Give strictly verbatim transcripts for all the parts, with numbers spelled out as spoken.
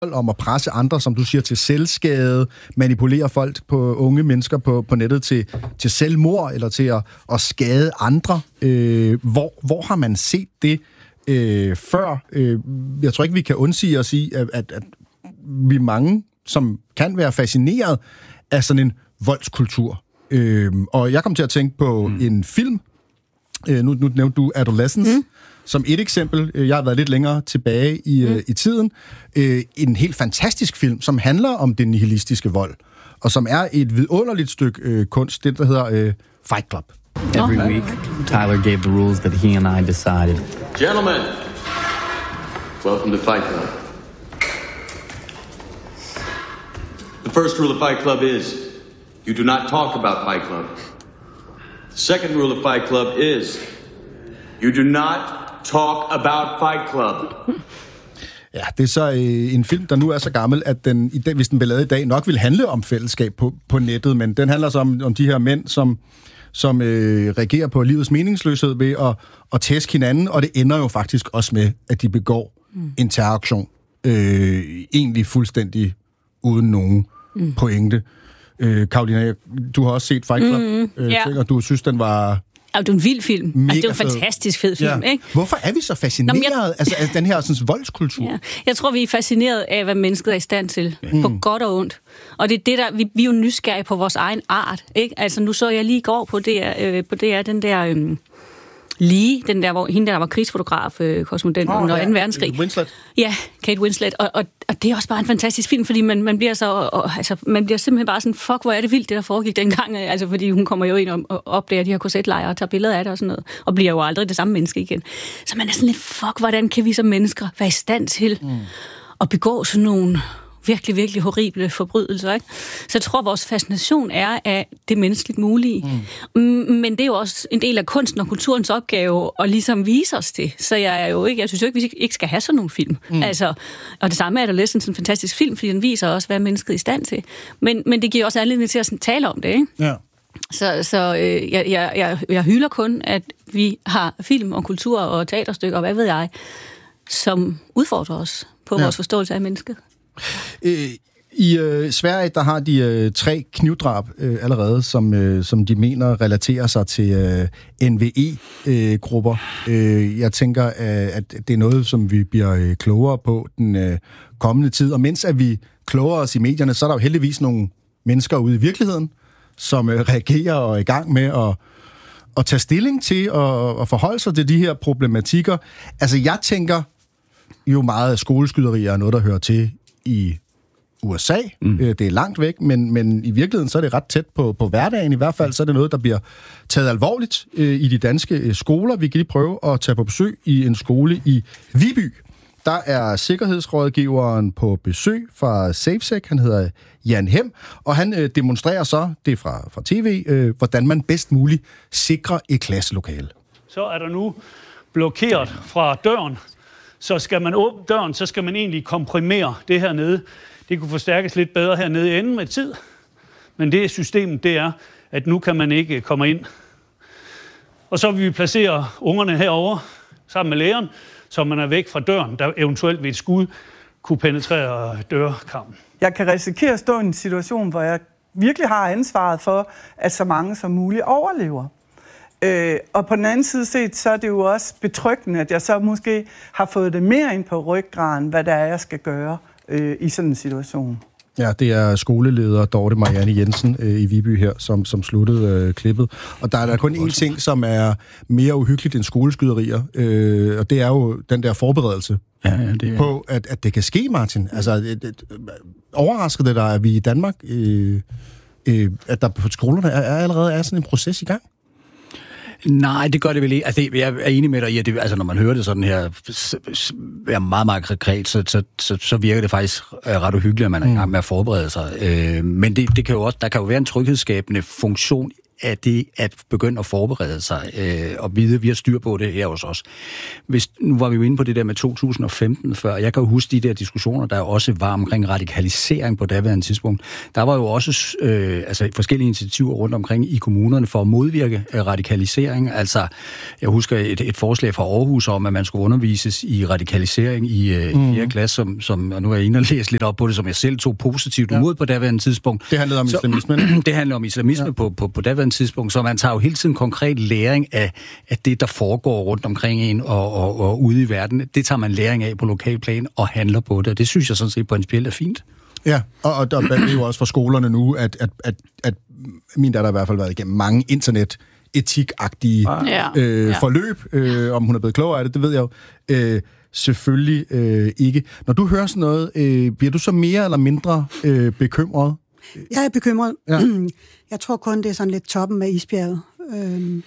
om at presse andre, som du siger, til selvskade, manipulere folk på unge mennesker på, på nettet til, til selvmord, eller til at, at skade andre. Øh, hvor, hvor har man set det øh, før? Øh, jeg tror ikke, vi kan undsige os i, at, at, at vi er mange, som kan være fascineret af sådan en voldskultur. Øh, og jeg kom til at tænke på mm. en film. Øh, nu, nu nævnte du Adolescence. Mm. Som et eksempel, jeg har været lidt længere tilbage i, mm. øh, i tiden, øh, en helt fantastisk film, som handler om den nihilistiske vold, og som er et vidunderligt stykke øh, kunst, det der hedder øh, Fight Club. Every week, Tyler gave the rules that he and I decided. Gentlemen, welcome to Fight Club. The first rule of Fight Club is, you do not talk about Fight Club. The second rule of Fight Club is, you do not talk about Fight Club. Ja, det er så øh, en film, der nu er så gammel, at den, i dag, hvis den blev lavet i dag, nok vil handle om fællesskab på, på nettet, men den handler så om, om de her mænd, som, som øh, reagerer på livets meningsløshed ved at, at tæske hinanden, og det ender jo faktisk også med, at de begår mm. en terroraktion. Øh, egentlig fuldstændig uden nogen mm. pointe. Øh, Karolina, du har også set Fight Club, mm, øh, yeah. og du synes, den var... Altså, det er en vild film. Altså, det er jo en fantastisk fed film, ja. Ikke? Hvorfor er vi så fascineret Nå, jeg... altså, af den her sådan, voldskultur? Ja. Jeg tror, vi er fascineret af, hvad mennesket er i stand til. Mm. På godt og ondt. Og det er det, der... Vi, vi er jo nysgerrige på vores egen art, ikke? Altså, nu så jeg lige i går på det her, øh, på det her den der... Øh, Lige, den der, hvor hende der var krigsfotograf, øh, korrespondent oh, under ja. anden verdenskrig. Kate Winslet. Ja, Kate Winslet. Og, og, og det er også bare en fantastisk film, fordi man, man bliver så, og, altså, man bliver simpelthen bare sådan, fuck, hvor er det vildt, det der foregik dengang. Altså, fordi hun kommer jo ind og, og opdager de her korsetlejre og tager billeder af det og sådan noget, og bliver jo aldrig det samme menneske igen. Så man er sådan lidt, fuck, hvordan kan vi som mennesker være i stand til mm. at begå sådan nogle virkelig, virkelig horrible forbrydelser, ikke? Så jeg tror, at vores fascination er af det menneskeligt mulige. Mm. Men det er jo også en del af kunsten og kulturens opgave at ligesom vise os det. Så jeg er jo ikke, jeg synes jo ikke, vi ikke skal have sådan nogle film. Mm. Altså, og det samme er Adolescence, en fantastisk film, fordi den viser også, hvad mennesket er i stand til. Men, men det giver også anledning til at sådan tale om det, ikke? Ja. Så, så øh, jeg, jeg, jeg, jeg hylder kun, at vi har film og kultur og teaterstykker, og hvad ved jeg, som udfordrer os på ja. vores forståelse af mennesket. I øh, Sverige, der har de øh, tre knivdrab øh, allerede, som, øh, som de mener relaterer sig til øh, N V E-grupper. Øh, jeg tænker, øh, at det er noget, som vi bliver øh, klogere på den øh, kommende tid. Og mens at vi kloger os i medierne, så er der jo heldigvis nogle mennesker ude i virkeligheden, som øh, reagerer og er i gang med at, at tage stilling til og at forholde sig til de her problematikker. Altså, jeg tænker jo meget, at skoleskyderier er noget, der hører til i U S A. Mm. Det er langt væk, men, men i virkeligheden så er det ret tæt på, på hverdagen. I hvert fald så er det noget, der bliver taget alvorligt øh, i de danske øh, skoler. Vi kan lige prøve at tage på besøg i en skole i Viby. Der er sikkerhedsrådgiveren på besøg fra SafeSec. Han hedder Jan Hem, og han øh, demonstrerer så, det er fra, fra tv, øh, hvordan man bedst muligt sikrer et klasselokale. Så er der nu blokeret fra døren. Så skal man åbne døren, så skal man egentlig komprimere det her nede. Det kunne forstærkes lidt bedre hernede i enden med tid. Men det systemet, det er, at nu kan man ikke komme ind. Og så vil vi placere ungerne herovre sammen med læreren, så man er væk fra døren, der eventuelt ved et skud kunne penetrere dørkarmen. Jeg kan risikere at stå i en situation, hvor jeg virkelig har ansvaret for, at så mange som muligt overlever. Øh, og på den anden side set, så er det jo også betryggende, at jeg så måske har fået det mere ind på ryggraden, hvad der er, jeg skal gøre øh, i sådan en situation. Ja, det er skoleleder Dorte Marianne Jensen øh, i Viby her, som, som sluttede øh, klippet. Og der er der kun én ting, som er mere uhyggeligt end skoleskyderier, øh, og det er jo den der forberedelse ja, ja, det er... på, at, at det kan ske, Martin. Altså, et, et, overrasker det dig, at vi i Danmark, øh, øh, at der på skolerne er, er allerede er sådan en proces i gang? Nej, det gør det vel ikke. Altså, jeg er enig med dig i, at det, altså, når man hører det sådan her, er meget, meget konkret, så, så, så, så virker det faktisk ret uhyggeligt, at man er i gang med at forberede sig. Øh, men det, det kan jo også, der kan jo være en tryghedsskabende funktion af det at begynde at forberede sig øh, og vide, at vi har styr på det her hos os. Hvis, nu var vi jo inde på det der med to tusind og femten før. Jeg kan jo huske de der diskussioner, der også var omkring radikalisering på daværende tidspunkt. Der var jo også øh, altså forskellige initiativer rundt omkring i kommunerne for at modvirke øh, radikalisering. Altså, jeg husker et, et forslag fra Aarhus om, at man skulle undervises i radikalisering i, øh, mm. i fjerde klasse, som, som, og nu er jeg inde og læse lidt op på det, som jeg selv tog positivt imod ja. på daværende tidspunkt. Det handlede om så, islamisme. Det handler om islamisme ja. på, på, på daværende tidspunkt, så man tager jo hele tiden konkret læring af, af det, der foregår rundt omkring en og, og, og ude i verden. Det tager man læring af på lokalplan og handler på det, og det synes jeg sådan set principielt er fint. Ja, og, og der er jo også for skolerne nu, at, at, at, at min datter har i hvert fald været igennem mange internet etikagtige ja. øh, ja. forløb. Øh, om hun er blevet klogere af det, det ved jeg jo øh, selvfølgelig øh, ikke. Når du hører sådan noget, øh, bliver du så mere eller mindre øh, bekymret? Jeg er bekymret. Ja. Jeg tror kun, det er sådan lidt toppen af isbjerget. Øhm,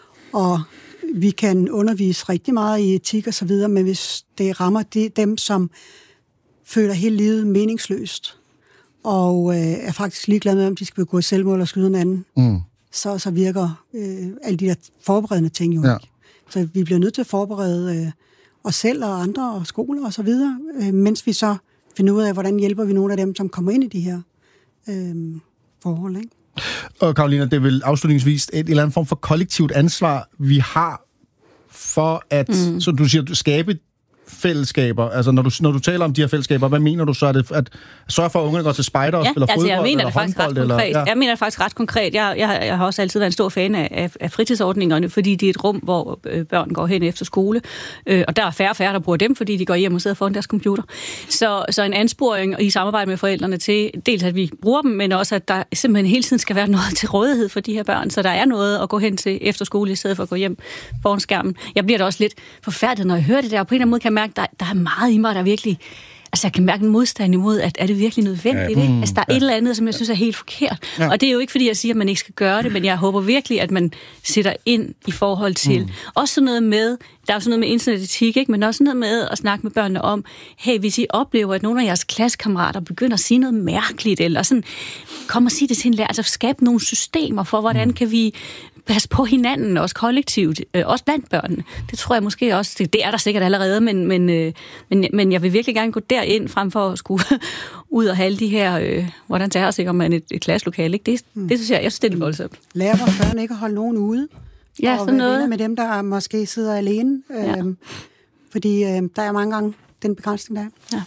og vi kan undervise rigtig meget i etik og så videre, men hvis det rammer de, dem, som føler hele livet meningsløst, og øh, er faktisk ligeglade med, om de skal begå selvmål og skyde en anden, mm. så, så virker øh, alle de der forberedende ting jo ja. ikke. Så vi bliver nødt til at forberede øh, os selv og andre og skoler og så videre, øh, mens vi så finder ud af, hvordan hjælper vi nogle af dem, som kommer ind i de her øh, forhold, ikke? Og Karolina, det er vel afslutningsvis et eller andet form for kollektivt ansvar, vi har for at, mm. så du siger, skabe fællesskaber. Altså, når du, når du taler om de her fællesskaber, hvad mener du så? Er det at sørge for, at ungerne går til spejder og ja, spiller altså, fodbold jeg mener eller det faktisk håndbold? Ret eller, konkret. ja. Jeg mener det faktisk ret konkret. Jeg, jeg, jeg har også altid været en stor fan af, af, af fritidsordningerne, fordi det er et rum, hvor øh, børn går hen efter skole, øh, og der er færre og færre, der bruger dem, fordi de går hjem og sidder foran deres computer. Så, så en ansporing i samarbejde med forældrene til, dels at vi bruger dem, men også at der simpelthen hele tiden skal være noget til rådighed for de her børn, så der er noget at gå hen til efter skole, i stedet for at gå hjem foran skærmen. Jeg bliver da også lidt forfærdet, når jeg hører det der, og på en eller anden måde kan jeg mærke, at der, der er meget i mig, der virkelig... Altså, jeg kan mærke en modstand imod, at er det virkelig nødvendigt, ja. mm, Altså, der er ja. et eller andet, som jeg synes er helt forkert. Ja. Og det er jo ikke, fordi jeg siger, at man ikke skal gøre det, men jeg håber virkelig, at man sætter ind i forhold til... Mm. Også sådan noget med... Der er jo sådan noget med internetetik, ikke? Men også noget med at snakke med børnene om, hey, hvis I oplever, at nogle af jeres klassekammerater begynder at sige noget mærkeligt, eller sådan, kom og sige det til en lærer, altså skabe nogle systemer for, hvordan kan vi passe på hinanden, også kollektivt, øh, også blandt børnene. Det tror jeg måske også, det, det er der sikkert allerede, men, men, øh, men, men jeg vil virkelig gerne gå derind, frem for at skulle ud og have alle de her, øh, hvordan terrorsikrer man et, et klasselokale, ikke? Det, mm. det synes jeg, jeg synes, det er lidt voldsomt. Lærer vores børn ikke at holde nogen ude. Ja, og sådan noget. med dem, der måske sidder alene. Ja. Øhm, fordi øh, der er mange gange den begrænsning, der er. Ja.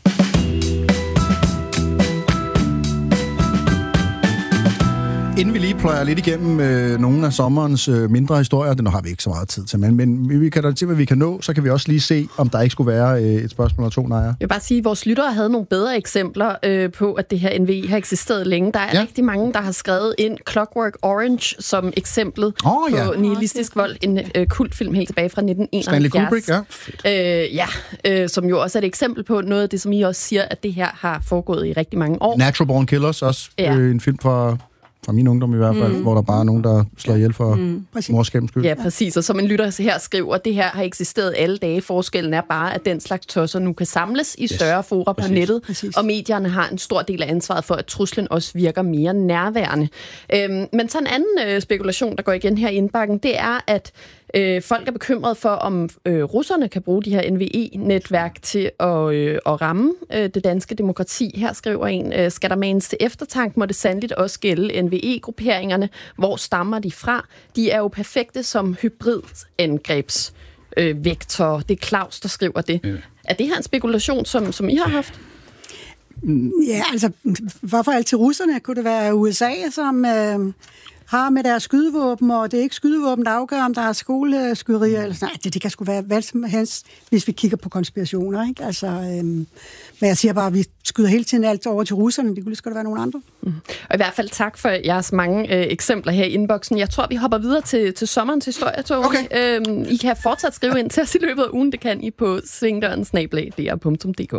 Inden vi lige pløjer lidt igennem øh, nogle af sommerens øh, mindre historier, det nu har vi ikke så meget tid til, men, men vi kan da se, hvad vi kan nå, så kan vi også lige se, om der ikke skulle være øh, et spørgsmål eller to, Naja. Jeg vil bare sige, at vores lyttere havde nogle bedre eksempler øh, på, at det her N V I har eksisteret længe. Der er ja. rigtig mange, der har skrevet ind Clockwork Orange som eksemplet oh, ja. på nihilistisk vold, en øh, kultfilm helt tilbage fra nitten enoghalvfjerds. Stanley Kubrick, ja. Øh, ja, øh, som jo også er et eksempel på noget af det, som I også siger, at det her har foregået i rigtig mange år. Natural Born Killers også, ja. øh, en film fra... fra min ungdom i hvert fald, mm. hvor der bare er nogen, der slår ihjel for mm. morskabens skyld. Ja, præcis. Og som en lytter her skriver, at det her har eksisteret alle dage. Forskellen er bare, at den slags tosser nu kan samles i større yes. fora på nettet, præcis. Og medierne har en stor del af ansvaret for, at truslen også virker mere nærværende. Øhm, men så en anden øh, spekulation, der går igen her i indbakken, det er, at Øh, folk er bekymret for, om øh, russerne kan bruge de her N V I-netværk til at, øh, at ramme øh, det danske demokrati. Her skriver en, øh, skal der manes til eftertanke, må det sandeligt også gælde N V I-grupperingerne. Hvor stammer de fra? De er jo perfekte som hybridangrebsvektorer. Øh, det er Claus, der skriver det. Ja. Er det her en spekulation, som, som I har haft? Ja, altså, hvorfor altid russerne? Kunne det være U S A, som... Øh har med deres skydevåben, og det er ikke skydevåben, der afgør, om der er skoleskyderier, eller sådan. Nej, det, det kan sgu være hvad som helst, hvis vi kigger på konspirationer, ikke? Altså, øhm, men jeg siger bare, at vi skyder hele tiden alt over til russerne, det kunne lige så godt være nogle andre. Mm. Og i hvert fald tak for jeres mange øh, eksempler her i inboxen. Jeg tror, vi hopper videre til, til sommerens historie, Tove. Okay. Øhm, I kan fortsat skrive ind til os i løbet af ugen, det kan I på svingdøren snabel-a d r punktum d k.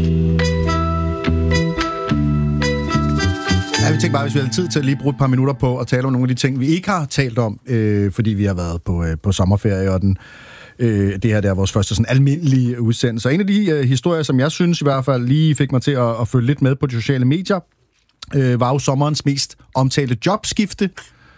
Ja, vi tænker bare, hvis vi havde tid til at lige bruge et par minutter på at tale om nogle af de ting, vi ikke har talt om, øh, fordi vi har været på, øh, på sommerferie, og den, øh, det her der er vores første sådan almindelige udsendelse. En af de øh, historier, som jeg synes i hvert fald lige fik mig til at, at følge lidt med på de sociale medier, øh, var jo sommerens mest omtalte jobskifte.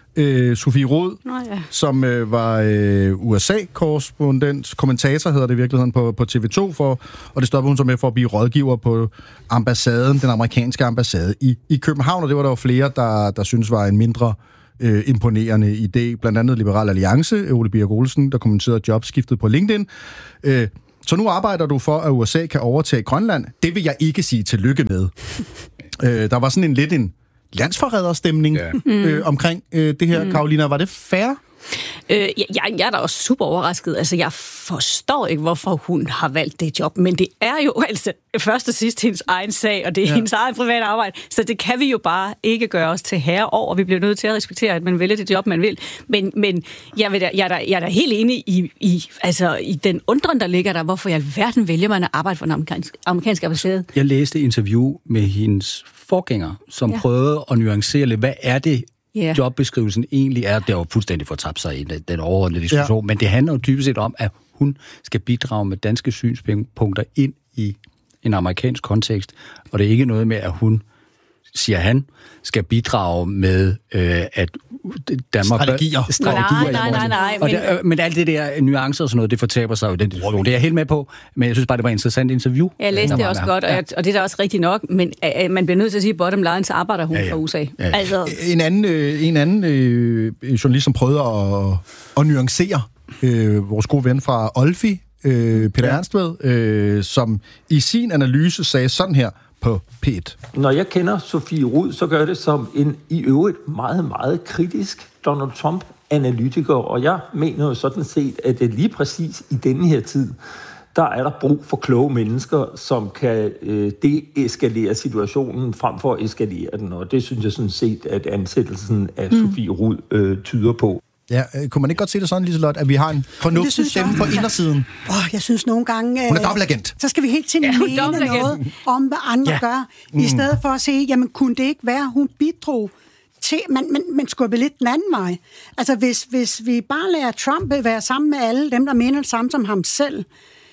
Øh, Sofie Rod, Nå, ja. som øh, var øh, U S A-korrespondent, kommentator hedder det i virkeligheden på, på T V to, for, og det stoppede hun så med for at blive rådgiver på ambassaden, den amerikanske ambassade i, i København, og det var der jo flere, der, der synes var en mindre øh, imponerende idé, blandt andet Liberal Alliance, Ole Birk Olsen, der kommenterede jobskiftet på LinkedIn. Øh, så nu arbejder du for, at U S A kan overtage Grønland. Det vil jeg ikke sige tillykke med. øh, der var sådan en lidt en landsforræderstemning ja. øh, omkring øh, det her. Mm. Karolina, var det fair? Øh, jeg, jeg er da også super overrasket. Altså, jeg forstår ikke, hvorfor hun har valgt det job, men det er jo altså først og sidst hendes egen sag, og det er ja. hendes egen private arbejde, så det kan vi jo bare ikke gøre os til herre over. Vi bliver nødt til at respektere, at man vælger det job, man vil. Men, men jeg, vil da, jeg, er da, jeg er da helt enig i, i, altså, i den undren, der ligger der, hvorfor i alverden vælger man at arbejde for en amerikansk, amerikansk ambassade. Jeg læste et interview med hendes forgænger, som ja. prøvede at nuancere lidt, hvad er det, yeah. jobbeskrivelsen egentlig er. Det er jo fuldstændig fortabt sig i den, den overordnede diskussion, ja. men det handler jo dybest set om, at hun skal bidrage med danske synspunkter ind i en amerikansk kontekst, og det er ikke noget med, at hun, siger han, skal bidrage med, øh, at Danmark... Strategier. Bør, strategier nej, nej, nej, nej. Men... Det, øh, men alt det der nuancer og sådan noget, det fortaber sig jo den diskussion. Det er jeg helt med på, men jeg synes bare, det var et interessant interview. Jeg læste det også godt, og, jeg, og det er da også rigtigt nok, men øh, man bliver nødt til at sige, bottom line, så arbejder hun ja, ja. for U S A. Ja, ja. Altså... En anden, øh, en anden øh, journalist, som prøvede at, at nuancere øh, vores gode ven fra Olfi, øh, Peter ja. Ernstved, øh, som i sin analyse sagde sådan her på P et. Når jeg kender Sofie Rud, så gør jeg det som en i øvrigt meget, meget kritisk Donald Trump-analytiker, og jeg mener jo sådan set, at det lige præcis i denne her tid, der er der brug for kloge mennesker, som kan øh, deeskalere situationen frem for at eskalere den, og det synes jeg sådan set, at ansættelsen af mm. Sofie Rud øh, tyder på. Ja, øh, kunne man ikke godt se det sådan, Liselotte, at vi har en fornuftig stemme på indersiden? Åh, oh, jeg synes nogle gange... Hun er dobbeltagent. Så skal vi helt til at ja, mene noget om, hvad andre ja. gør, i stedet for at se, jamen kunne det ikke være, hun bidrog til, men, men, men skubbe lidt den anden vej. Altså, hvis, hvis vi bare lader Trump være sammen med alle dem, der mener det samme som ham selv,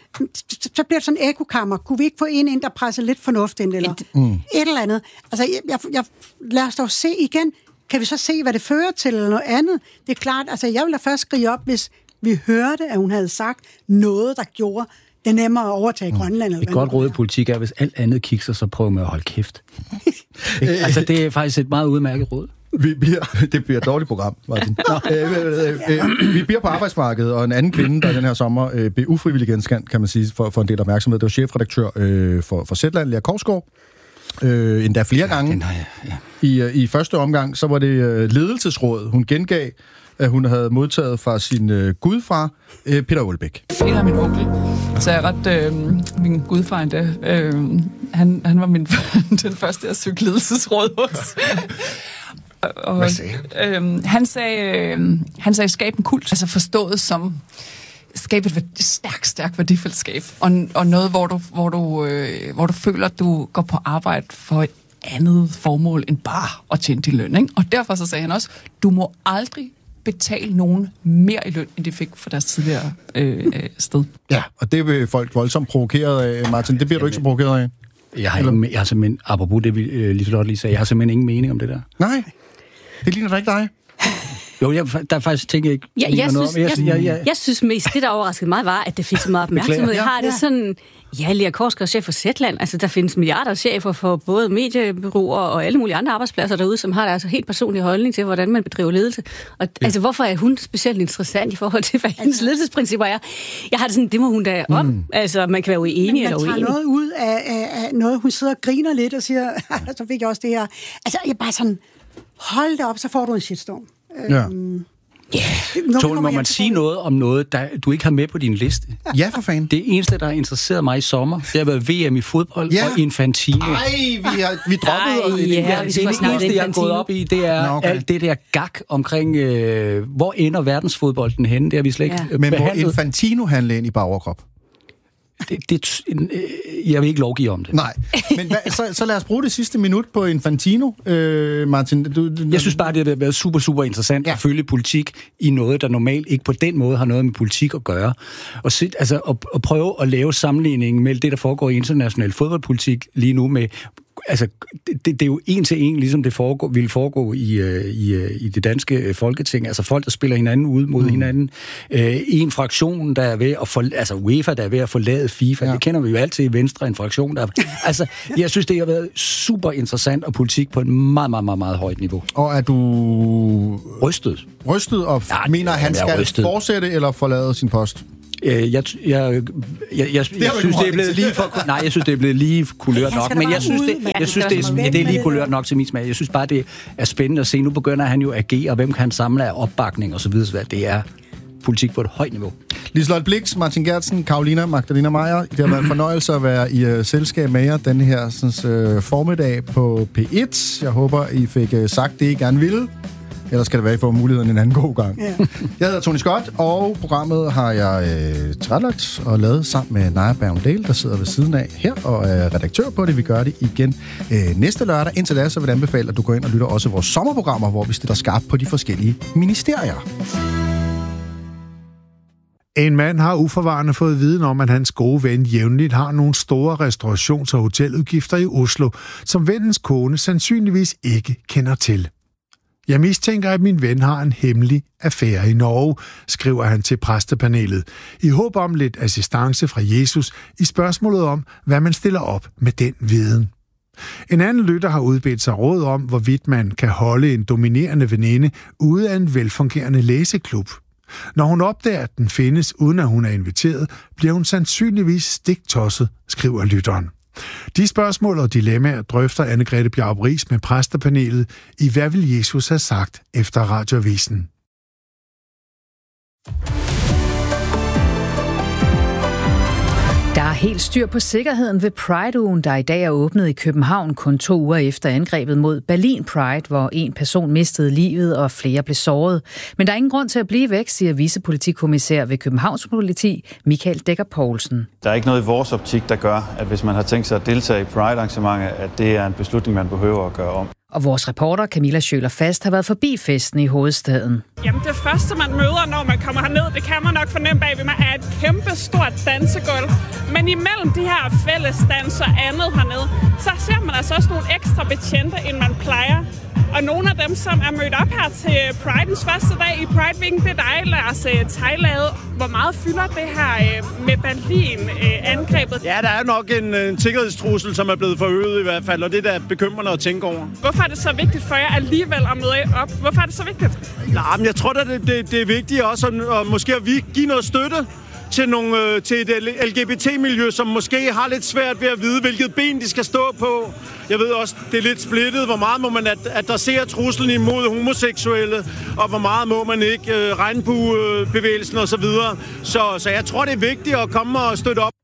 så bliver det sådan en ekokammer. Kunne vi ikke få en ind, der presser lidt fornuft ind, eller mm. et eller andet? Altså, jeg, jeg, jeg, lad os dog se igen. Kan vi så se, hvad det fører til, eller noget andet? Det er klart, altså jeg ville da først skrive op, hvis vi hørte, at hun havde sagt noget, der gjorde det nemmere at overtage mm. Grønland. Eller et godt råd i politik er, hvis alt andet kigger, så prøv med at holde kæft. Altså, det er faktisk et meget udmærket råd. Vi bliver, det bliver et dårligt program, Martin. øh, øh, øh, vi bliver på arbejdsmarkedet, og en anden kvinde, der den her sommer øh, blev ufrivillig genstand, kan man sige, for, for en del opmærksomhed. Det var chefredaktør øh, for, for Zetland, Lea Korsgaard. Øh, endda flere gange. Den har jeg, ja. I, I første omgang, så var det øh, ledelsesråd, hun gengav, at hun havde modtaget fra sin øh, gudfar, øh, Peter Aalbæk. Peter er min onkel, så jeg er ret øh, min gudfar endda. Øh, han, han var min, den første, jeg søgte ledelsesråd hos. Og, Hvad sagde han? Øh, han sagde, øh, han sagde, skab en kult, altså forstået som skabe et stærkt, stærkt værdifællesskab, og, og noget, hvor du, hvor, du, øh, hvor du føler, at du går på arbejde for et andet formål end bare at tjene din løn. Ikke? Og derfor så sagde han også, du må aldrig betale nogen mere i løn, end de fik for deres tidligere øh, sted. Ja, og det vil folk voldsomt provokeret af, Martin. Det bliver du ikke så provokeret af? Jeg har, ikke, jeg har simpelthen, apropos det, vi øh, Liselotte lige sagde, jeg har simpelthen ingen mening om det der. Nej, det ligner da ikke dig. Jo, jeg, der er faktisk ting, jeg ikke ja, jeg, noget synes, om. Jeg, jeg, jeg, jeg, jeg synes mest, det der overraskede mig, var, at det fik så meget opmærksomhed. Jeg har det sådan, ja, Lea Korsgaard, chef for Zetland, altså der findes milliarder af chefer for både mediebureauer og alle mulige andre arbejdspladser derude, som har der altså helt personlig holdning til, hvordan man bedriver ledelse. Og ja. altså, hvorfor er hun specielt interessant i forhold til, hvad hendes ledelsesprincipper er? Jeg har det sådan, det må hun da om. Mm. Altså, man kan være uenig Men eller uenig. man tager noget ud af, af, af noget, hun sidder og griner lidt og siger, så fik jeg også det her. Altså, jeg bare sådan, hold det op, så får du en shitstorm. Ja. Øhm, Yeah. Tål, må man sige noget om noget, der du ikke har med på din liste? Ja, for fanden. Det eneste, der har interesseret mig i sommer, det har været V M i fodbold ja. og Infantino. Nej, vi har vi droppede Ej, ja, ja, det, det eneste, jeg har gået op i, det er Nå, okay. alt det der gak omkring, øh, hvor ender verdensfodbolden henne? Det har vi slet ikke ja. Men behandlet. må Infantino handle ind i bagoverkrop? Det, det, jeg vil ikke lovgive om det. Nej, men hvad, så, så lad os bruge det sidste minut på Infantino, øh, Martin. Du, du, jeg synes bare, det har været super, super interessant ja. at følge politik i noget, der normalt ikke på den måde har noget med politik at gøre. Og sit, altså, at, at prøve at lave sammenligningen mellem det, der foregår i international fodboldpolitik lige nu med altså, det, det er jo en til en, ligesom det foregår, ville foregå i, i, i det danske folketing. Altså folk, der spiller hinanden ud mod mm. hinanden. Øh, en fraktion, der er ved at for, altså UEFA, der er ved at forlade FIFA. Ja. Det kender vi jo altid i Venstre, en fraktion. Der, altså, jeg synes, det har været super interessant og politik på et meget, meget, meget, meget højt niveau. Og er du... Rystet. Rystet, og ja, mener, han skal rystet. fortsætte eller forlade sin post? Jeg, jeg, jeg, jeg, jeg synes, det er blevet lige for... Nej, jeg synes, det er blevet lige kulørt nok. Men jeg synes, det, jeg synes, det, er, ja, det er lige kulørt nok til min smag. Jeg synes bare, det er spændende at se. Nu begynder han jo at agere, og hvem kan han samle af opbakning og så videre. Det er politik på et højt niveau. Liselotte Blix, Martin Geertsen, Carolina Magdalena Maier. Det har været en fornøjelse at være i uh, selskab med jer denne her sådan, uh, formiddag på P et. Jeg håber, I fik uh, sagt det, I gerne ville. Ellers skal det være, I får muligheden en anden god gang. Yeah. Jeg hedder Tony Scott, og programmet har jeg øh, tilrettelagt og lavet sammen med Naja Bergendal, der sidder ved siden af her og er redaktør på det. Vi gør det igen øh, næste lørdag. Indtil da, så vil jeg anbefale, at du går ind og lytter også vores sommerprogrammer, hvor vi stiller skarpt på de forskellige ministerier. En mand har uforvarende fået viden om, at hans gode ven jævnligt har nogle store restaurations- og hoteludgifter i Oslo, som vennens kone sandsynligvis ikke kender til. Jeg mistænker, at min ven har en hemmelig affære i Norge, skriver han til præstepanelet, i håb om lidt assistance fra Jesus i spørgsmålet om, hvad man stiller op med den viden. En anden lytter har udbedt sig råd om, hvorvidt man kan holde en dominerende veninde ude af en velfungerende læseklub. Når hun opdager, at den findes, uden at hun er inviteret, bliver hun sandsynligvis stiktosset, skriver lytteren. De spørgsmål og dilemmaer drøfter Anne-Grethe Bjarup Riis med præstepanelet i Hvad vil Jesus have sagt efter Radioavisen. Der er helt styr på sikkerheden ved Pride-ugen, der i dag er åbnet i København kun to uger efter angrebet mod Berlin Pride, hvor en person mistede livet og flere blev såret. Men der er ingen grund til at blive væk, siger vicepolitikommissær ved Københavns Politi, Michael Dækker Poulsen. Der er ikke noget i vores optik, der gør, at hvis man har tænkt sig at deltage i Pride-arrangementet, at det er en beslutning, man behøver at gøre om. Og vores reporter Camilla Schøler Fast har været forbi festen i hovedstaden. Jamen det første, man møder, når man kommer herned, det kan man nok fornemme bagved mig, er et kæmpe stort dansegulv. Men imellem de her fælles dans og andet hernede, så ser man altså også nogle ekstra betjente, end man plejer. Og nogle af dem, som er mødt op her til Pride'ens første dag i Pride Week, det er dig, Lars Theilade. Hvor meget fylder det her med Berlin-angrebet? Ja, der er nok en, en sikkerhedstrussel, som er blevet forøget i hvert fald, og det er da bekymrende at tænke over. Hvorfor er det så vigtigt for jer alligevel at møde op? Hvorfor er det så vigtigt? Nej, men jeg tror da, det, det, det er vigtigt også at, at måske at vi give noget støtte til, nogle, til et L G B T-miljø, som måske har lidt svært ved at vide, hvilket ben de skal stå på. Jeg ved også, det er lidt splittet. Hvor meget må man adressere truslen imod homoseksuelle, og hvor meget må man ikke øh, regnbuebevægelsen osv. Så, så jeg tror, det er vigtigt at komme og støtte op.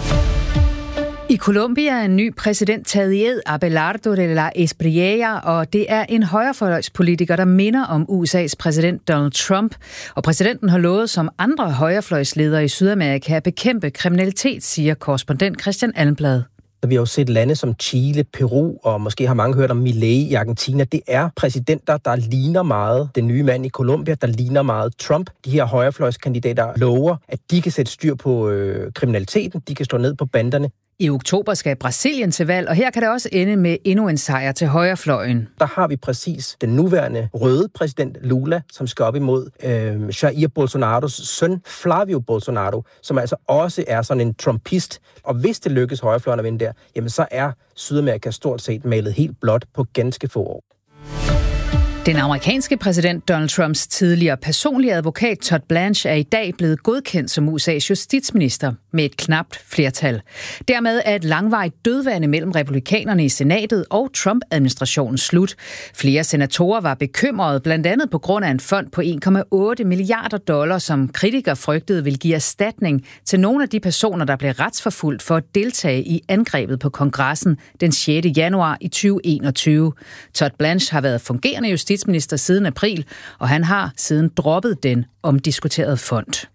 I Colombia er en ny præsident taget i ed, Abelardo de la Espriella, og det er en højrefløjspolitiker, der minder om U S A's præsident Donald Trump. Og præsidenten har lovet som andre højrefløjsledere i Sydamerika at bekæmpe kriminalitet, siger korrespondent Christian Almblad. Vi har jo set lande som Chile, Peru, og måske har mange hørt om Milei i Argentina. Det er præsidenter, der ligner meget den nye mand i Colombia, der ligner meget Trump. De her højrefløjskandidater lover, at de kan sætte styr på øh, kriminaliteten, de kan slå ned på banderne. I oktober skal Brasilien til valg, og her kan det også ende med endnu en sejr til højrefløjen. Der har vi præcis den nuværende røde præsident Lula, som skal op imod øh, Jair Bolsonaros søn Flavio Bolsonaro, som altså også er sådan en trumpist. Og hvis det lykkes højrefløjen at vinde der, jamen så er Sydamerika stort set malet helt blåt på ganske få år. Den amerikanske præsident Donald Trumps tidligere personlige advokat Todd Blanche er i dag blevet godkendt som U S A's justitsminister med et knapt flertal. Dermed er et langvarigt dødvande mellem republikanerne i senatet og Trump-administrationen slut. Flere senatorer var bekymrede, blandt andet på grund af en fond på en komma otte milliarder dollar, som kritikere frygtede vil give erstatning til nogle af de personer, der blev retsforfulgt for at deltage i angrebet på kongressen den sjette januar i tyve enogtyve. Todd Blanche har været fungerende justitsminister justitsminister siden april, og han har siden droppet den omdiskuterede fond.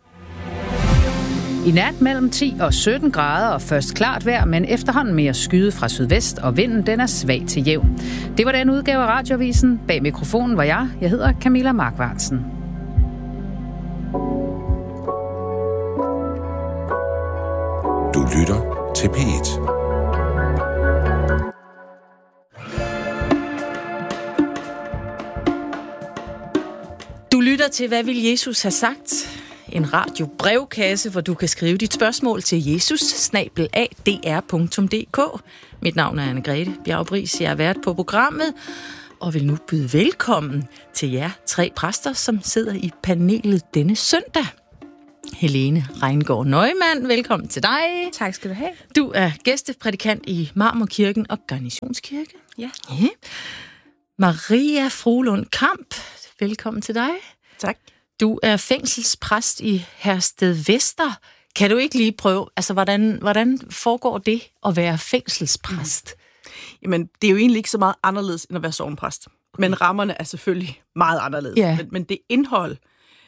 I nat mellem ti og sytten grader og først klart vejr, men efterhånden mere skyde fra sydvest, og vinden den er svag til jævn. Det var den udgave af Radioavisen. Bag mikrofonen var jeg. Jeg hedder Camilla Markvartsen. Du lytter til P et. lytter til Hvad vil Jesus have sagt? En radiobrevkasse, hvor du kan skrive dit spørgsmål til jesus snabel-a d r punktum d k. Mit navn er Anne-Grethe Bjarup-Riis. Jeg er vært på programmet og vil nu byde velkommen til jer tre præster, som sidder i panelet denne søndag. Helene Reingård Neumann, velkommen til dig. Tak skal du have. Du er gæsteprædikant i Marmorkirken og Garnisonskirke. Ja. ja. Maria Frohlund Kamp, velkommen til dig. Tak. Du er fængselspræst i Hersted Vester. Kan du ikke lige prøve, altså hvordan, hvordan foregår det at være fængselspræst? Mm. Jamen, det er jo egentlig ikke så meget anderledes end at være sognepræst. Okay. Men rammerne er selvfølgelig meget anderledes. Ja. Men, men det indhold,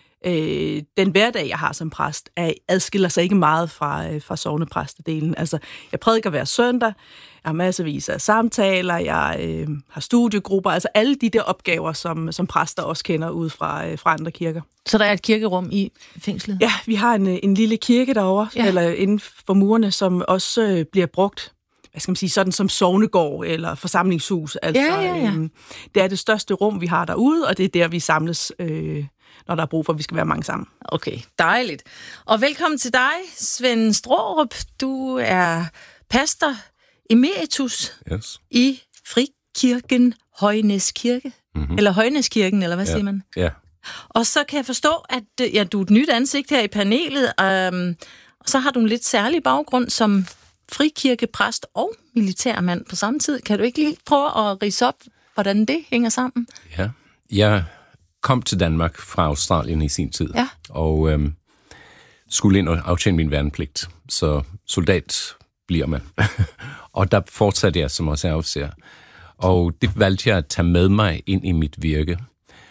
øh, den hverdag, jeg har som præst, er, adskiller sig ikke meget fra, øh, fra sognepræstedelen. Altså, jeg prædiker hver søndag, jeg har masservis af samtaler, jeg øh, har studiegrupper, altså alle de der opgaver, som, som præster også kender ud fra, øh, fra andre kirker. Så der er et kirkerum i fængslet? Ja, vi har en, en lille kirke derovre, ja. eller inden for murene, som også øh, bliver brugt, hvad skal man sige, sådan som sognegård eller forsamlingshus. Altså, ja, ja, ja. Øh, det er det største rum, vi har derude, og det er der, vi samles, øh, når der er brug for, at vi skal være mange sammen. Okay, dejligt. Og velkommen til dig, Svend Straarup. Du er pastor emeritus yes. i Frikirken Højnæs Kirke. Mm-hmm. Eller Højnæskirken, eller hvad ja. siger man? Ja. Og så kan jeg forstå, at ja, du er et nyt ansigt her i panelet, øhm, og så har du en lidt særlig baggrund som frikirkepræst og militærmand på samme tid. Kan du ikke lige prøve at ridse op, hvordan det hænger sammen? Ja, jeg kom til Danmark fra Australien i sin tid, ja. og øhm, skulle ind og aftjene min værnepligt. Så soldat bliver man. Og der fortsatte jeg som reserveofficer. Og det valgte jeg at tage med mig ind i mit virke.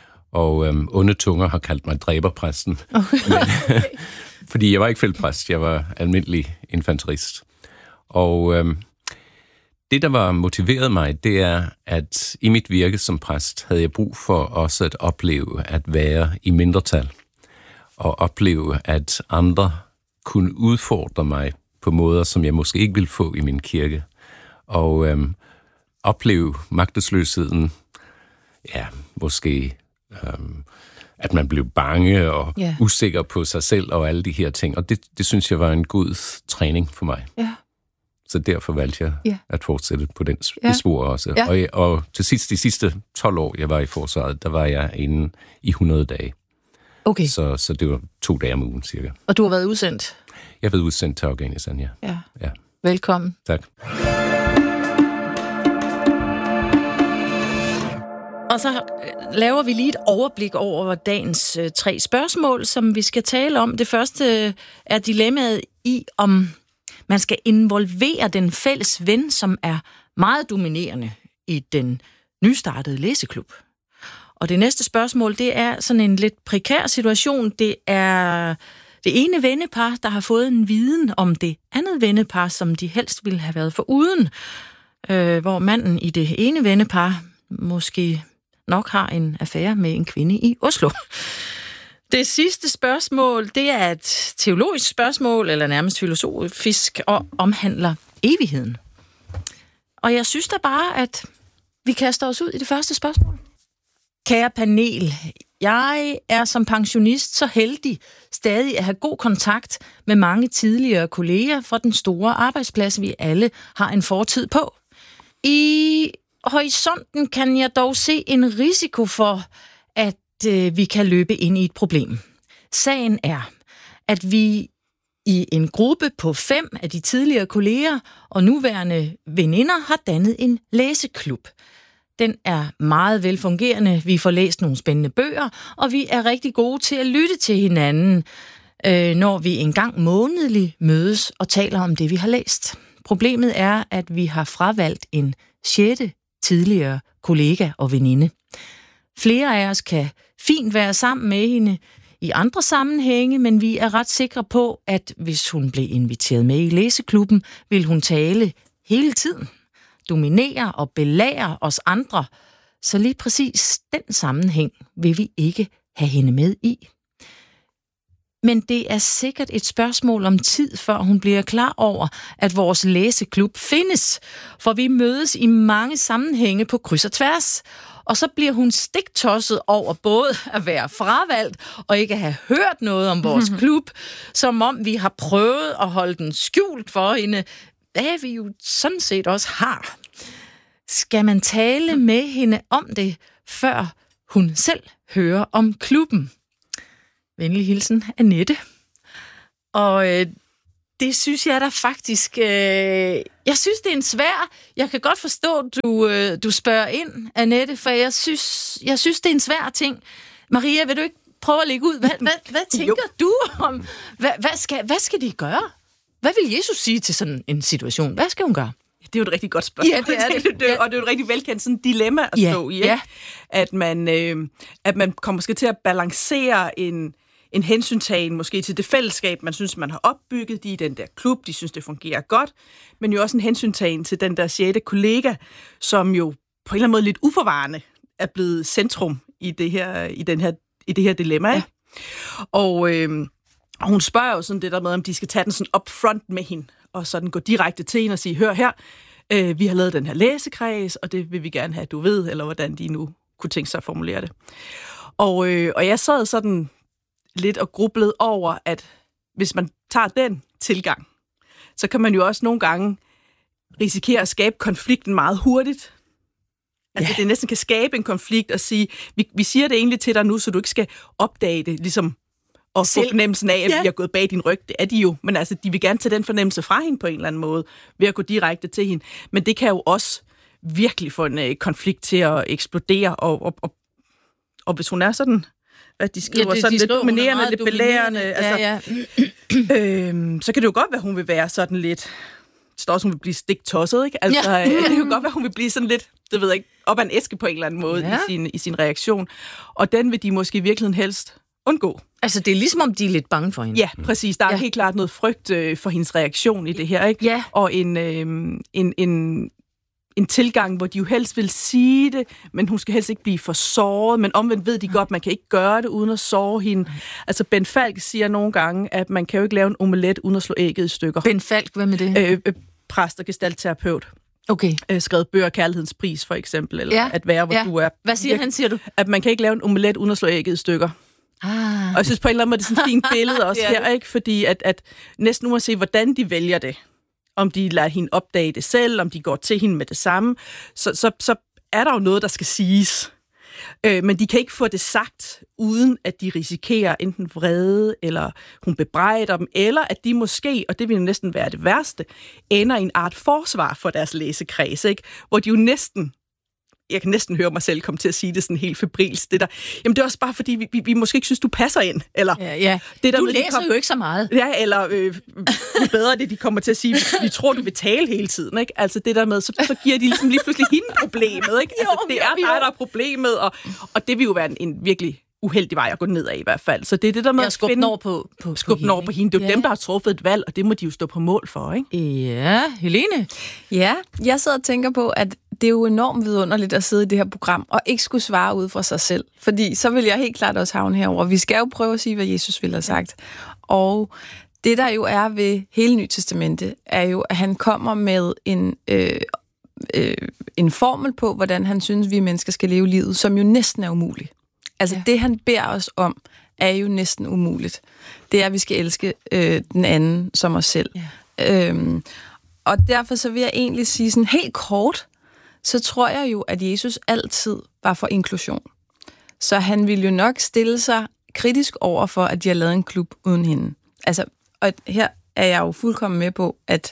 Og øhm, onde tunger har kaldt mig dræberpræsten. Okay. Men, fordi jeg var ikke feltpræst, jeg var almindelig infanterist. Og øhm, det, der var motiveret mig, det er, at i mit virke som præst havde jeg brug for også at opleve at være i mindretal. Og opleve, at andre kunne udfordre mig på måder, som jeg måske ikke ville få i min kirke. Og øhm, opleve magtesløsheden, ja, måske øhm, at man blev bange og yeah. usikker på sig selv og alle de her ting. Og det, det synes jeg var en god træning for mig. Ja. Så derfor valgte jeg yeah. at fortsætte på den ja. spor også. Ja. Og, og til sidst, de sidste tolv år, jeg var i forsvaret, der var jeg inde i hundrede dage. Okay. Så, så det var to dage om ugen cirka. Og du har været udsendt? Jeg har været udsendt til Afghanistan, ja. Ja. ja. Velkommen. Tak. Og så laver vi lige et overblik over dagens øh, tre spørgsmål, som vi skal tale om. Det første er dilemmaet i, om man skal involvere den fælles ven, som er meget dominerende i den nystartede læseklub. Og det næste spørgsmål, det er sådan en lidt prekær situation. Det er det ene vennepar, der har fået en viden om det andet vennepar, som de helst ville have været foruden. Øh, hvor manden i det ene vennepar måske nok har en affære med en kvinde i Oslo. Det sidste spørgsmål, det er et teologisk spørgsmål, eller nærmest filosofisk, og omhandler evigheden. Og jeg synes da bare, at vi kaster os ud i det første spørgsmål. Kære panel, jeg er som pensionist så heldig stadig at have god kontakt med mange tidligere kolleger fra den store arbejdsplads, vi alle har en fortid på. I horisonten kan jeg dog se en risiko for, at øh, vi kan løbe ind i et problem. Sagen er, at vi i en gruppe på fem af de tidligere kolleger og nuværende veninder har dannet en læseklub. Den er meget velfungerende. Vi får læst nogle spændende bøger, og vi er rigtig gode til at lytte til hinanden, øh, når vi en gang månedligt mødes og taler om det, vi har læst. Problemet er, at vi har fravalgt en sjette tidligere kollega og veninde. Flere af os kan fint være sammen med hende i andre sammenhænge, men vi er ret sikre på, at hvis hun blev inviteret med i læseklubben, vil hun tale hele tiden, dominere og belære os andre, så lige præcis den sammenhæng vil vi ikke have hende med i. men det er sikkert et spørgsmål om tid, før hun bliver klar over, at vores læseklub findes. For vi mødes i mange sammenhænge på kryds og tværs. Og så bliver hun stiktosset over både at være fravalgt og ikke at have hørt noget om vores klub, som om vi har prøvet at holde den skjult for hende, hvad vi jo sådan set også har. Skal man tale med hende om det, før hun selv hører om klubben? Venlig hilsen, Annette. Og øh, det synes jeg da faktisk... Øh, jeg synes, det er en svær... Jeg kan godt forstå, du, øh, du spørger ind, Annette, for jeg synes, jeg synes, det er en svær ting. Maria, vil du ikke prøve at lægge ud? Hvad, hvad, hvad tænker du om... Hvad, hvad, skal, hvad skal de gøre? Hvad vil Jesus sige til sådan en situation? Hvad skal hun gøre? Det er jo et rigtig godt spørgsmål. Ja, det er det. det, det og det er jo et rigtig velkendt sådan dilemma at ja, stå i. Ikke? Ja. At, man, øh, at man kommer måske til at balancere en, en hensyntagen måske til det fællesskab, man synes, man har opbygget. De i den der klub, de synes, det fungerer godt. Men jo også en hensyntagen til den der sjette kollega, som jo på en eller anden måde lidt uforvarende er blevet centrum i det her, i den her, i det her dilemma. Ja. Og, øh, og hun spørger jo sådan det der med, om de skal tage den sådan up front med hende, og sådan gå direkte til hende og sige, hør her, øh, vi har lavet den her læsekreds, og det vil vi gerne have, at du ved, eller hvordan de nu kunne tænke sig at formulere det. Og, øh, og jeg sad sådan lidt og grublede over, at hvis man tager den tilgang, så kan man jo også nogle gange risikere at skabe konflikten meget hurtigt. Altså ja. Det næsten kan skabe en konflikt og sige, vi, vi siger det egentlig til dig nu, så du ikke skal opdage det, ligesom og få fornemmelsen af, at ja. vi har gået bag din ryg. Det er de jo. Men altså, de vil gerne tage den fornemmelse fra hende på en eller anden måde, ved at gå direkte til hende. Men det kan jo også virkelig få en uh, konflikt til at eksplodere. Og, og, og, og hvis hun er sådan, hvad de skriver, ja, det, sådan de lidt skriver, dominerende, lidt belærende, altså, ja, ja. øhm, så kan det jo godt være, hun vil være sådan lidt... Det står også, hun vil blive stiktosset, ikke? Altså, ja. Det kan jo godt være, hun vil blive sådan lidt, det ved jeg ikke, op ad en æske på en eller anden måde ja. i, sin, i sin reaktion. Og den vil de måske i virkeligheden helst undgå. Altså, det er ligesom, om de er lidt bange for hende. Ja, præcis. Der er ja. helt klart noget frygt øh, for hendes reaktion i det her, ikke? Ja. Og en, øh, en, en, en tilgang, hvor de jo helst vil sige det, men hun skal helst ikke blive for såret, men omvendt ved de godt, man kan ikke gøre det uden at såre hende. Altså, Ben Falk siger nogle gange, at man kan jo ikke lave en omelet uden at slå ægget i stykker. Ben Falk, hvad med det? Øh, øh, præst og gestaltterapeut. Okay. Øh, skrevet bøger Kærlighedens pris, for eksempel, eller ja. At være, hvor ja. du er. Hvad siger han, siger du? At man kan ikke lave en omelet uden at slå ægget i stykker. Ah. Og jeg synes på en eller anden måde, det er sådan et fint billede også her, det. Ikke? Fordi at, at næsten uanset, hvordan de vælger det, om de lader hende opdage det selv, om de går til hende med det samme, så, så, så er der jo noget, der skal siges. Øh, men de kan ikke få det sagt, uden at de risikerer enten vrede, eller hun bebrejder dem, eller at de måske, og det vil jo næsten være det værste, ender i en art forsvar for deres læsekreds, ikke? Hvor de jo næsten... Jeg kan næsten høre mig selv komme til at sige det sådan helt febrilsk. Det der, jamen det er også bare fordi, vi, vi, vi måske ikke synes, du passer ind. Eller, ja, ja. Det der du med, læser kom, jo ikke så meget. Ja, eller øh, det bedre det, de kommer til at sige, vi, vi tror, du vil tale hele tiden. Ikke? Altså det der med, så, så giver de ligesom lige pludselig hende problemet. Ikke? Altså, det er dig, der er problemet, og, og det vil jo være en, en virkelig uheldig vej at gå ned af i hvert fald. Så det er det der med ja, at skubbe finde... over på, på, skubbe på over på hende. Det er jo ja. dem, der har truffet et valg, og det må de jo stå på mål for, ikke? Ja, Helene? Ja, jeg sidder og tænker på, at det er jo enormt vidunderligt at sidde i det her program, og ikke skulle svare ud fra sig selv. Fordi så vil jeg helt klart også havne herover. Vi skal jo prøve at sige, hvad Jesus ville have sagt. Og det, der jo er ved hele Nye Testamente, er jo, at han kommer med en... Øh, øh, en formel på, hvordan han synes, vi mennesker skal leve livet, som jo næsten er umuligt. Altså ja. det, han beder os om, er jo næsten umuligt. Det er, at vi skal elske øh, den anden som os selv. Ja. Øhm, og derfor så vil jeg egentlig sige sådan helt kort, så tror jeg jo, at Jesus altid var for inklusion. Så han ville jo nok stille sig kritisk over for, at de har lavet en klub uden hende. Altså, og her er jeg jo fuldkommen med på, at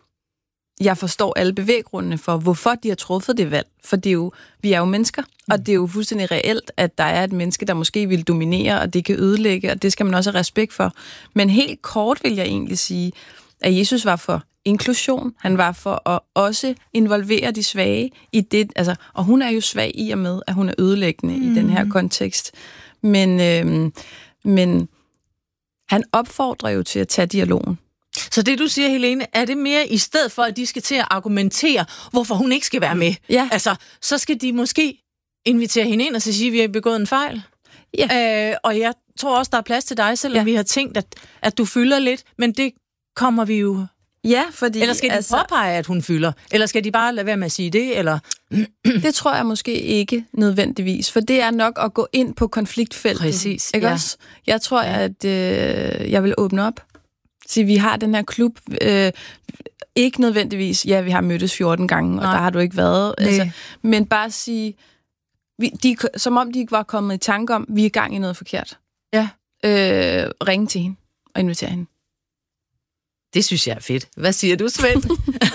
jeg forstår alle bevæggrundene for, hvorfor de har truffet det valg. For det er jo, vi er jo mennesker, og det er jo fuldstændig reelt, at der er et menneske, der måske vil dominere, og det kan ødelægge, og det skal man også have respekt for. Men helt kort vil jeg egentlig sige, at Jesus var for inklusion. Han var for at også involvere de svage i det. Altså, og hun er jo svag i og med, at hun er ødelæggende mm. i den her kontekst. Men, øhm, men han opfordrer jo til at tage dialogen. Så det, du siger, Helene, er det mere i stedet for, at de skal til at argumentere, hvorfor hun ikke skal være med? Ja. Altså, så skal de måske invitere hende ind og så sige, at vi har begået en fejl. Ja. Øh, og jeg tror også, der er plads til dig, selvom ja. vi har tænkt, at, at du fylder lidt, men det kommer vi jo... Ja, fordi... Eller skal de altså, påpege, at hun fylder? Eller skal de bare lade være med at sige det? Eller? Det tror jeg måske ikke nødvendigvis, for det er nok at gå ind på konfliktfeltet. Præcis, ikke ja. også? Jeg tror, ja. at øh, jeg vil åbne op. Så vi har den her klub... Øh, ikke nødvendigvis, ja, vi har mødtes fjorten gange, og Nej. der har du ikke været. Altså, men bare sige... Vi, de, som om de ikke var kommet i tanke om, vi er i gang i noget forkert. Ja. Øh, ringe til hende og invitere hende. Det synes jeg er fedt. Hvad siger du, Svend?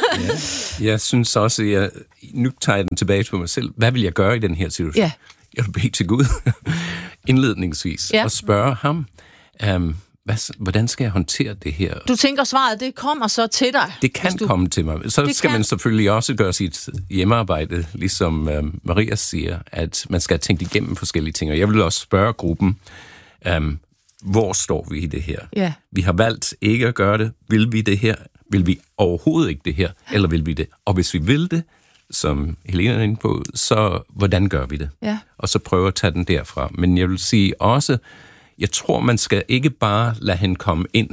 ja. Jeg synes også, at jeg, nu tager jeg den tilbage til mig selv. Hvad vil jeg gøre i den her situation? Ja. Jeg vil bede til Gud indledningsvis ja. og spørge ham, um, hvad, hvordan skal jeg håndtere det her? Du tænker, svaret det kommer så til dig? Det kan du... komme til mig. Så det skal kan... man selvfølgelig også gøre sit hjemmearbejde, ligesom um, Maria siger, at man skal tænke igennem forskellige ting. Og jeg vil også spørge gruppen, um, hvor står vi i det her? Ja. Vi har valgt ikke at gøre det. Vil vi det her? Vil vi overhovedet ikke det her? Eller vil vi det? Og hvis vi vil det, som Helena er inde på, så hvordan gør vi det? Ja. Og så prøve at tage den derfra. Men jeg vil sige også, jeg tror, man skal ikke bare lade hende komme ind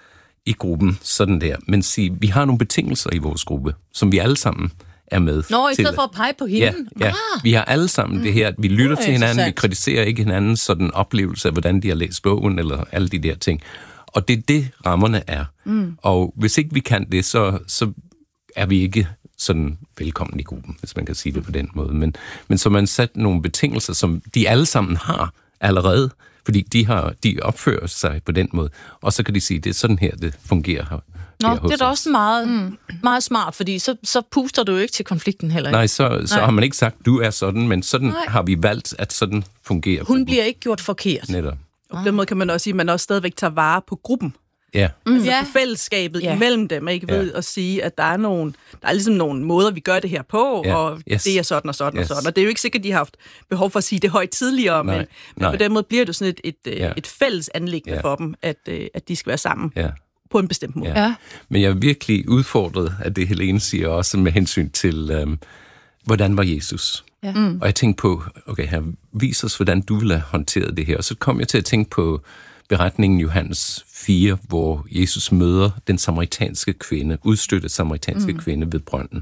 i gruppen sådan der, men sige, vi har nogle betingelser i vores gruppe, som vi alle sammen er med. Nå, i stedet til. for at pege på hende? Ja, ja. Ah. Vi har alle sammen det her, at vi lytter til hinanden, vi kritiserer ikke hinanden, sådan en oplevelse af, hvordan de har læst bogen, eller alle de der ting. Og det er det, rammerne er. Mm. Og hvis ikke vi kan det, så, så er vi ikke sådan velkommen i gruppen, hvis man kan sige det på den måde. Men, men så man sat nogle betingelser, som de alle sammen har allerede, fordi de, har, de opfører sig på den måde. Og så kan de sige, det er sådan her, det fungerer her. Nå, det er da også meget, mm. meget smart, fordi så, så puster du jo ikke til konflikten heller. Nej, så, så Nej. har man ikke sagt, du er sådan, men sådan Nej. har vi valgt, at sådan fungerer Hun gruppen. bliver ikke gjort forkert. Netop. Og på den måde kan man også sige, at man også stadigvæk tager vare på gruppen. Ja. Mm. Altså ja. på fællesskabet ja. imellem dem, ikke ved ja. at sige, at der er nogle, der er ligesom nogle måder, vi gør det her på, ja. og yes. det er sådan og sådan yes. og sådan. Og det er jo ikke sikkert, at de har haft behov for at sige det højt tidligere, Nej. men, Nej. men på den måde bliver det sådan et, et, ja. et fælles anliggende ja. for dem, at, at de skal være sammen ja. på en bestemt måde. Ja. Ja. Men jeg er virkelig udfordret af det, Helene siger, også med hensyn til, øhm, hvordan var Jesus? Ja. Mm. Og jeg tænkte på, okay, her, vis os, hvordan du ville have håndteret det her. Og så kom jeg til at tænke på beretningen Johannes fire, hvor Jesus møder den samaritanske kvinde, udstødte samaritanske mm. kvinde ved brønden.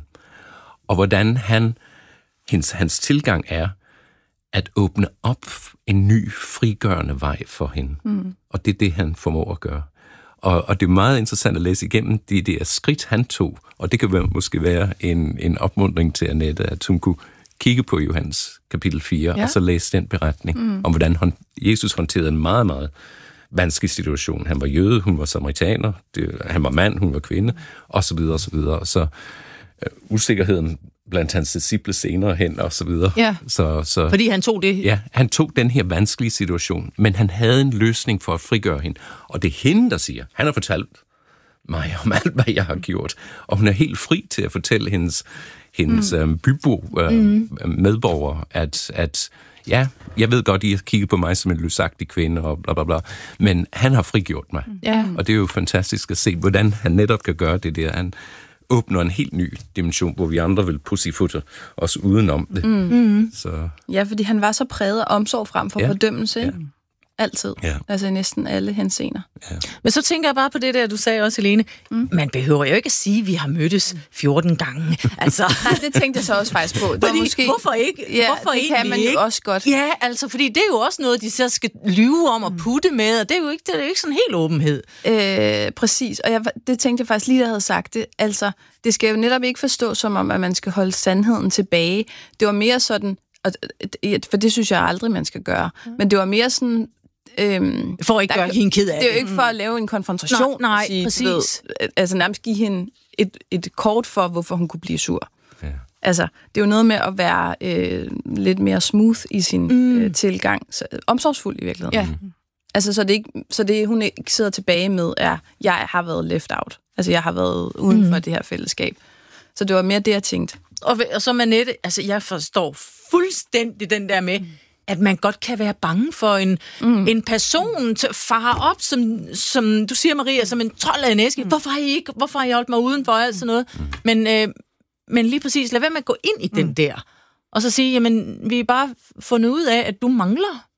Og hvordan han, hans, hans tilgang er at åbne op en ny, frigørende vej for hende. Mm. Og det er det, han formår at gøre. Og, og det er meget interessant at læse igennem de der skridt, han tog. Og det kan være, måske være en, en opmuntring til Annette, at hun kunne kigge på Johannes kapitel fire, ja. og så læse den beretning mm. om, hvordan han, Jesus håndterede en meget, meget vanskelig situation. Han var jøde, hun var samaritaner, det, han var mand, hun var kvinde, og så videre, og så videre. Og så uh, usikkerheden blandt hans disciple senere hen, og så videre. Ja, så, så, fordi han tog det. Ja, han tog den her vanskelige situation, men han havde en løsning for at frigøre hende. Og det er hende, der siger, han har fortalt mig om alt, hvad jeg har gjort. Og hun er helt fri til at fortælle hendes, hendes mm. um, bybo, uh, mm. medborgere, at, at ja, jeg ved godt, I har kigget på mig som en løsagtig kvinde, og bla bla bla, men han har frigjort mig. Ja. Og det er jo fantastisk at se, hvordan han netop kan gøre det der. Han åbner en helt ny dimension, hvor vi andre vil pussyfoote os udenom det. Mm. Så. Ja, fordi han var så præget af omsorg frem for ja. fordømmelse, ikke? Ja. Altid. Ja. Altså i næsten alle henseender. Ja. Men så tænker jeg bare på det der, du sagde også, Helene. Mm. Man behøver jo ikke at sige, at vi har mødtes fjorten gange. Altså. Nej, det tænkte jeg så også faktisk på. Det fordi, måske... Hvorfor ikke? Ja, hvorfor det kan man jo ikke? også godt. Ja, altså, fordi det er jo også noget, de så skal lyve om og putte med, og det er jo ikke, det er jo ikke sådan helt åbenhed. Øh, præcis, og jeg, det tænkte jeg faktisk lige, der havde sagt det. Altså, det skal jo netop ikke forstås som om, at man skal holde sandheden tilbage. Det var mere sådan, for det synes jeg aldrig, man skal gøre, men det var mere sådan, Øhm, for at ikke gøre hende ked af det. Det er jo ikke for at lave en konfrontation. Nej, nej sige, præcis. Ved, altså nærmest give hende et, et kort for, hvorfor hun kunne blive sur. Ja. Altså, det er jo noget med at være øh, lidt mere smooth i sin mm. øh, tilgang. Så, omsorgsfuld i virkeligheden. Ja. Altså, så det, ikke, så det hun ikke sidder tilbage med, er, jeg har været left out. Altså, jeg har været uden for mm. det her fællesskab. Så det var mere det, jeg tænkte. Og, og så Annette, altså jeg forstår fuldstændig den der med, mm. at man godt kan være bange for en, mm. en person til fare op, som, som du siger, Maria, som en trold af en æske. Mm. Hvorfor har I ikke, hvorfor har I holdt mig udenfor, alt sådan noget? Mm. Men, øh, men lige præcis, lad være med at gå ind i mm. den der, og så sige, jamen, vi er bare fundet ud af, at du mangler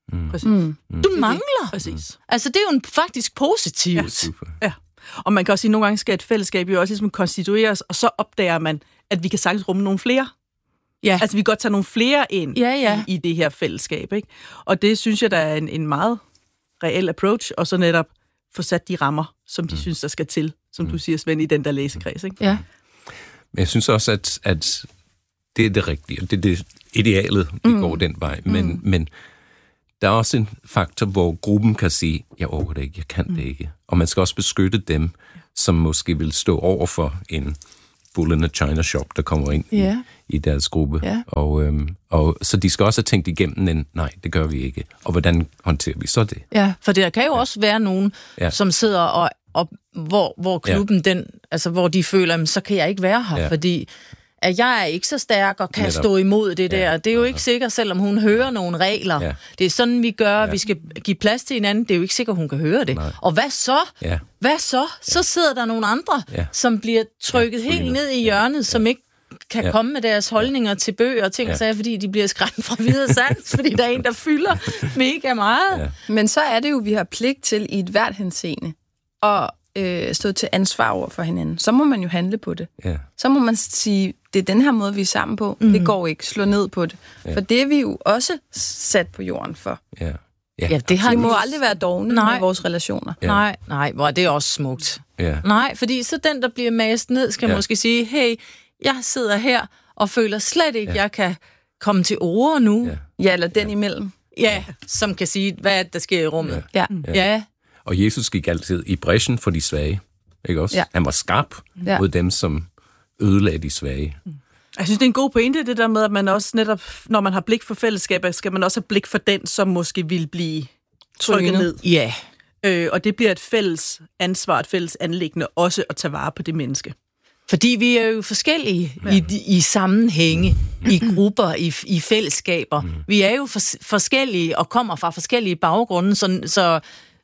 Mm. Præcis. Mm. Du mangler. Præcis. Altså, det er jo en faktisk positivt. Ja. ja. Og man kan også sige, at nogle gange skal et fællesskab jo også ligesom konstitueres, og så opdager man, at vi kan sagtens rumme nogle flere. Ja. Altså, vi kan godt tage nogle flere ind ja, ja. I, i det her fællesskab, ikke? Og det synes jeg, der er en, en meget reel approach, og så netop få sat de rammer, som de mm. synes, der skal til, som mm. du siger, Svend, i den der læsekreds, ikke? Ja. Men jeg synes også, at, at det er det rigtige, det er det idealet, vi mm. går den vej. Men, mm. men der er også en faktor, hvor gruppen kan sige, jeg overgår det ikke, jeg kan mm. det ikke. Og man skal også beskytte dem, som måske vil stå over for en bull in a china shop, der kommer ind yeah. i, i deres gruppe. Yeah. Og, øhm, og, så de skal også have tænkt igennem en, nej, det gør vi ikke. Og hvordan håndterer vi så det? Ja, for der kan jo ja. også være nogen, ja. som sidder og, og hvor, hvor klubben, ja. den, altså hvor de føler, så kan jeg ikke være her, ja. fordi at jeg er ikke så stærk og kan Netop. stå imod det der. Ja. Det er jo ikke sikkert, selvom hun hører nogle regler. Ja. Det er sådan, vi gør, ja. vi skal give plads til hinanden. Det er jo ikke sikkert, hun kan høre det. Nej. Og hvad så? Ja. Hvad så? Så sidder der nogle andre, ja. som bliver trykket ja, helt ned i hjørnet, ja. som ikke kan ja. komme med deres holdninger til bøger og ting, ja. sagde, fordi de bliver skræmt fra videre sans, fordi der er en, der fylder mega meget. Ja. Men så er det jo, vi har pligt til i et hvert henseende at øh, stå til ansvar over for hinanden. Så må man jo handle på det. Ja. Så må man sige, det er den her måde, vi er sammen på. Mm. Det går ikke. Slå ned på det. Ja. For det er vi jo også sat på jorden for. Ja. Ja, ja, det har vi må vi... aldrig være dogne med vores relationer. Ja. Nej, nej, hvor det er også smukt. Ja. Nej, fordi så den, der bliver mast ned, skal ja. måske sige, hey, jeg sidder her og føler slet ikke, ja. jeg kan komme til ord nu. Ja, ja eller den ja. imellem. Ja, som kan sige, hvad er det, der sker i rummet. Ja. Ja. ja. Og Jesus gik altid i brechen for de svage. Ikke også? Ja. Han var skarp ja. mod dem, som ødelagde de svage. Jeg synes, det er en god pointe, det der med, at man også netop, når man har blik for fællesskabet, skal man også have blik for den, som måske vil blive trykket ned. Ja. Øh, og det bliver et fælles ansvar, et fælles anliggende, også at tage vare på det menneske. Fordi vi er jo forskellige ja. i, i sammenhænge, i grupper, i, i fællesskaber. Mm. Vi er jo for, forskellige og kommer fra forskellige baggrunde, så, så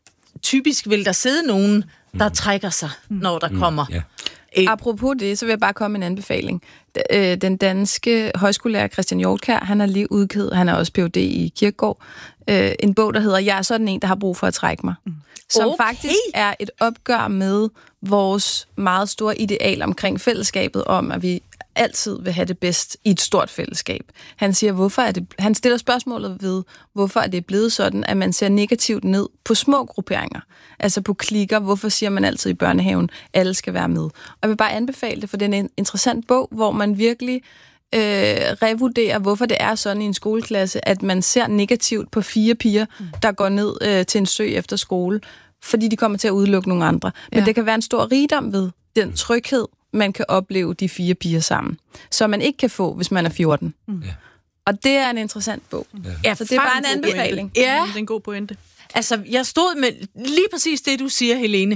typisk vil der sidde nogen, der mm. trækker sig, når der mm. kommer. Yeah. Et... Apropos det, så vil jeg bare komme med en anbefaling. Den danske højskolelærer Christian Hjortkær, han har lige udgivet, han er også P H D i Kirkegaard, en bog, der hedder Jeg er sådan en, der har brug for at trække mig. Mm. Som okay. faktisk er et opgør med vores meget store ideal omkring fællesskabet, om at vi altid vil have det bedst i et stort fællesskab. Han siger, hvorfor er det, han stiller spørgsmålet ved, hvorfor er det blevet sådan, at man ser negativt ned på små grupperinger, altså på klikker. Hvorfor siger man altid i børnehaven, alle skal være med? Og jeg vil bare anbefale det, for det er en interessant bog, hvor man virkelig øh, revurderer, hvorfor det er sådan i en skoleklasse, at man ser negativt på fire piger, der går ned øh, til en sø efter skole, fordi de kommer til at udelukke nogle andre. Men ja. det kan være en stor rigdom ved den tryghed, man kan opleve de fire piger sammen, som man ikke kan få, hvis man er fjorten. Mm. Ja. Og det er en interessant bog. Ja. Ja, så det er bare en anbefaling. Ja. Det er en god pointe. Altså, jeg stod med lige præcis det, du siger, Helene,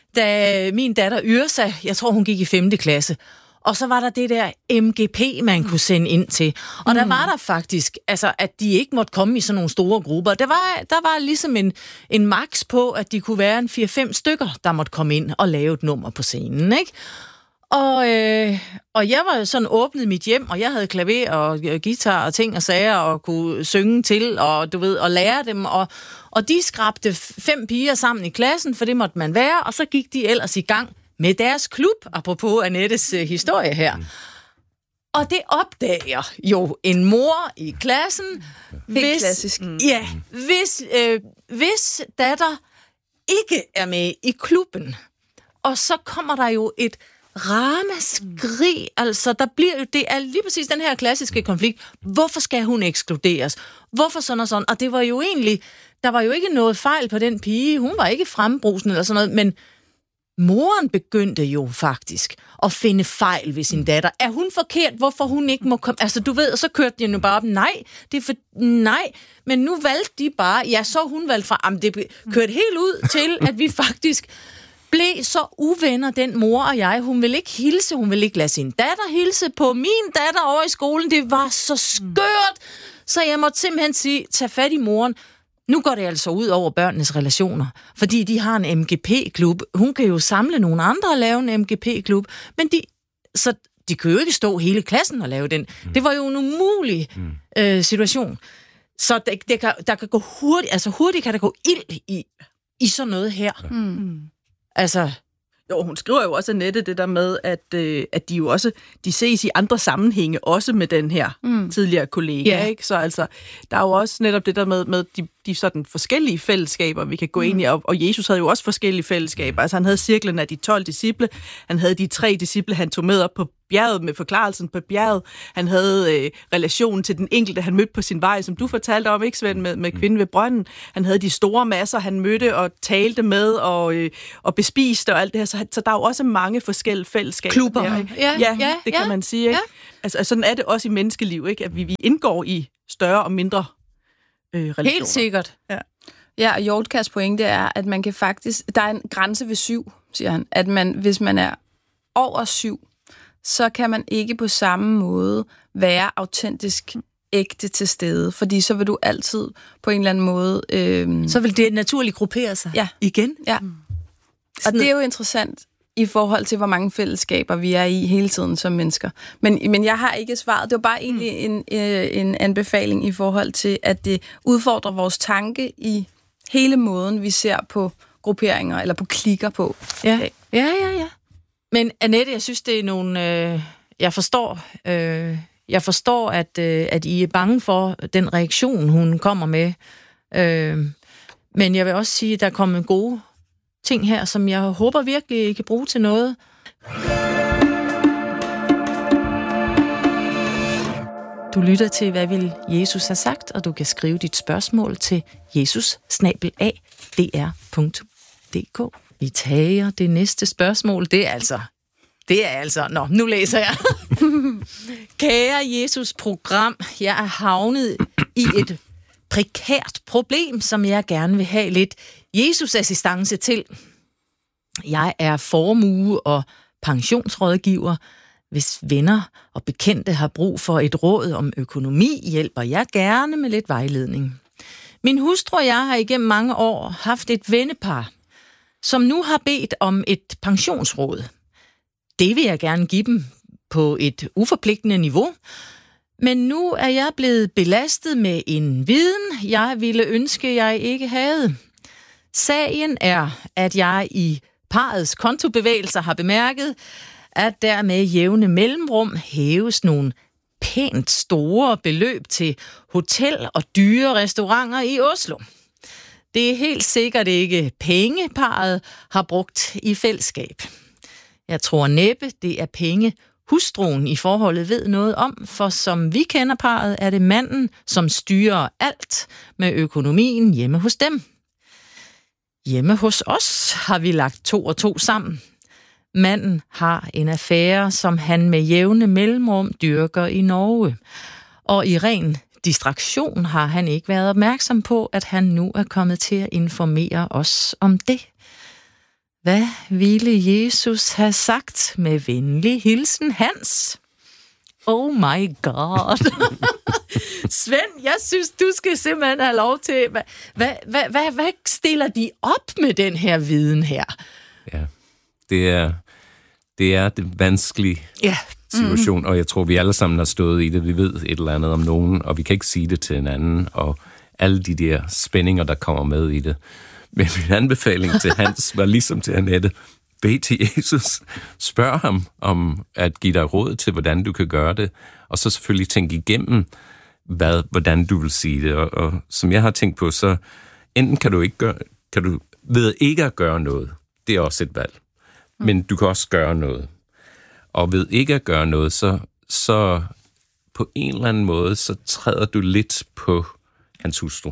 da min datter Yrsa, jeg tror, hun gik i femte klasse, og så var der det der M G P, man kunne sende ind til. Og mm. der var der faktisk, altså, at de ikke måtte komme i sådan nogle store grupper. Der var, der var ligesom en, en max på, at de kunne være en fire fem stykker, der måtte komme ind og lave et nummer på scenen, ikke? Og, øh, og jeg var jo sådan åbnet mit hjem, og jeg havde klaver og guitar og ting og sager, og kunne synge til, og du ved, og lære dem, og, og de skrabte fem piger sammen i klassen, for det måtte man være, og så gik de ellers i gang med deres klub, apropos Annettes øh, historie her. Og det opdager jo en mor i klassen, hvis, klassisk. Ja, hvis, øh, hvis datter ikke er med i klubben, og så kommer der jo et ramaskrig, mm. altså der bliver jo, det er lige præcis den her klassiske konflikt. Hvorfor skal hun ekskluderes? Hvorfor sådan og sådan? Og det var jo egentlig, der var jo ikke noget fejl på den pige, hun var ikke frembrusen eller sådan noget, men moren begyndte jo faktisk at finde fejl ved sin datter. Er hun forkert? Hvorfor hun ikke må komme? Altså du ved, og så kørte de jo bare op. Nej, det er for, nej, men nu valgte de bare, ja, så hun valgte fra, jamen det kørte helt ud til, at vi faktisk blev så uvenner, den mor og jeg. Hun ville ikke hilse, hun ville ikke lade sin datter hilse på min datter over i skolen. Det var så skørt, så jeg måtte simpelthen sige, tag fat i moren. Nu går det altså ud over børnenes relationer, fordi de har en M G P-klub. Hun kan jo samle nogle andre og lave en M G P-klub, men de, så de kan jo ikke stå hele klassen og lave den. Mm. Det var jo en umulig øh, situation. Så det, det kan, der kan gå hurtigt, altså hurtigt kan der gå ild i, i sådan noget her. Mm. Altså... Jo, hun skriver jo også, Annette, det der med, at, øh, at de jo også, de ses i andre sammenhænge, også med den her mm. tidligere kollega, Ja. ikke? Så altså, der er jo også netop det der med, med de, de sådan forskellige fællesskaber, vi kan gå mm. ind i, og, og Jesus havde jo også forskellige fællesskaber. Altså, han havde cirklen af de tolv disciple, han havde de tre disciple, han tog med op på bjerget med forklarelsen på bjerget, han havde øh, relationen til den enkelte, han mødte på sin vej, som du fortalte om, ikke, Svend, med, med kvinden ved brønden. Han havde de store masser, han mødte og talte med og, øh, og bespiste og alt det her, så, så der er jo også mange forskellige fællesskaber. Klubber. Der, ikke? Ja, ja, ja, det kan ja, man sige. Ikke? ja. Altså, sådan er det også i menneskeliv, ikke? At vi, vi indgår i større og mindre øh, relationer. Helt sikkert. Ja. Ja, og Hjortkasts pointe er, at man kan faktisk... Der er en grænse ved syv, siger han. At man, hvis man er over syv, så kan man ikke på samme måde være autentisk ægte til stede. Fordi så vil du altid på en eller anden måde... Øh... Så vil det naturligt gruppere sig ja. igen. Ja. Mm. Og det er jo interessant i forhold til, hvor mange fællesskaber vi er i hele tiden som mennesker. Men, men jeg har ikke svaret. Det var bare egentlig en, en anbefaling i forhold til, at det udfordrer vores tanke i hele måden, vi ser på grupperinger eller på klikker på. Ja, ja, ja. ja. Men Annette, jeg synes, det er nogle... Øh, jeg forstår... Øh, jeg forstår, at, øh, at I er bange for den reaktion, hun kommer med. Øh, men jeg vil også sige, at der er kommet gode ting her, som jeg håber virkelig, I kan bruge til noget. Du lytter til, hvad vil Jesus have sagt, og du kan skrive dit spørgsmål til jesus snabel-a d r punktum d k. Vi tager det næste spørgsmål. Det er altså... Det er altså... Nå, nu læser jeg. Kære Jesus-program, jeg er havnet i et prekært problem, som jeg gerne vil have lidt Jesus-assistance til. Jeg er formue- og pensionsrådgiver. Hvis venner og bekendte har brug for et råd om økonomi, hjælper jeg gerne med lidt vejledning. Min hustru og jeg har igennem mange år haft et vennepar, som nu har bedt om et pensionsråd. Det vil jeg gerne give dem på et uforpligtende niveau. Men nu er jeg blevet belastet med en viden, jeg ville ønske, jeg ikke havde. Sagen er, at jeg i parets kontobevægelser har bemærket, at der med jævne mellemrum hæves nogle pænt store beløb til hotel og dyre restauranter i Oslo. Det er helt sikkert ikke penge, parret har brugt i fællesskab. Jeg tror næppe, det er penge, hustruen i forholdet ved noget om, for som vi kender parret, er det manden, som styrer alt med økonomien hjemme hos dem. Hjemme hos os har vi lagt to og to sammen. Manden har en affære, som han med jævne mellemrum dyrker i Norge. Og i ren distraktion har han ikke været opmærksom på, at han nu er kommet til at informere os om det. Hvad ville Jesus have sagt med venlig hilsen Hans? Oh my god. Svend, jeg synes, du skal simpelthen have lov til... Hvad, hvad, hvad, hvad, hvad stiller de op med den her viden her? Ja, det er det, er det vanskelige ja. situation, mm-hmm. og jeg tror, vi alle sammen har stået i det. Vi ved et eller andet om nogen, og vi kan ikke sige det til hinanden, og alle de der spændinger, der kommer med i det. Men min anbefaling til Hans var ligesom til Annette. Bed til Jesus. Spørg ham om at give dig råd til, hvordan du kan gøre det. Og så selvfølgelig tænke igennem, hvad, hvordan du vil sige det. Og, og som jeg har tænkt på, så enten kan du ikke gøre, kan du ved ikke at gøre noget. Det er også et valg. Men du kan også gøre noget. Og ved ikke at gøre noget, så, så på en eller anden måde, så træder du lidt på hans hustru.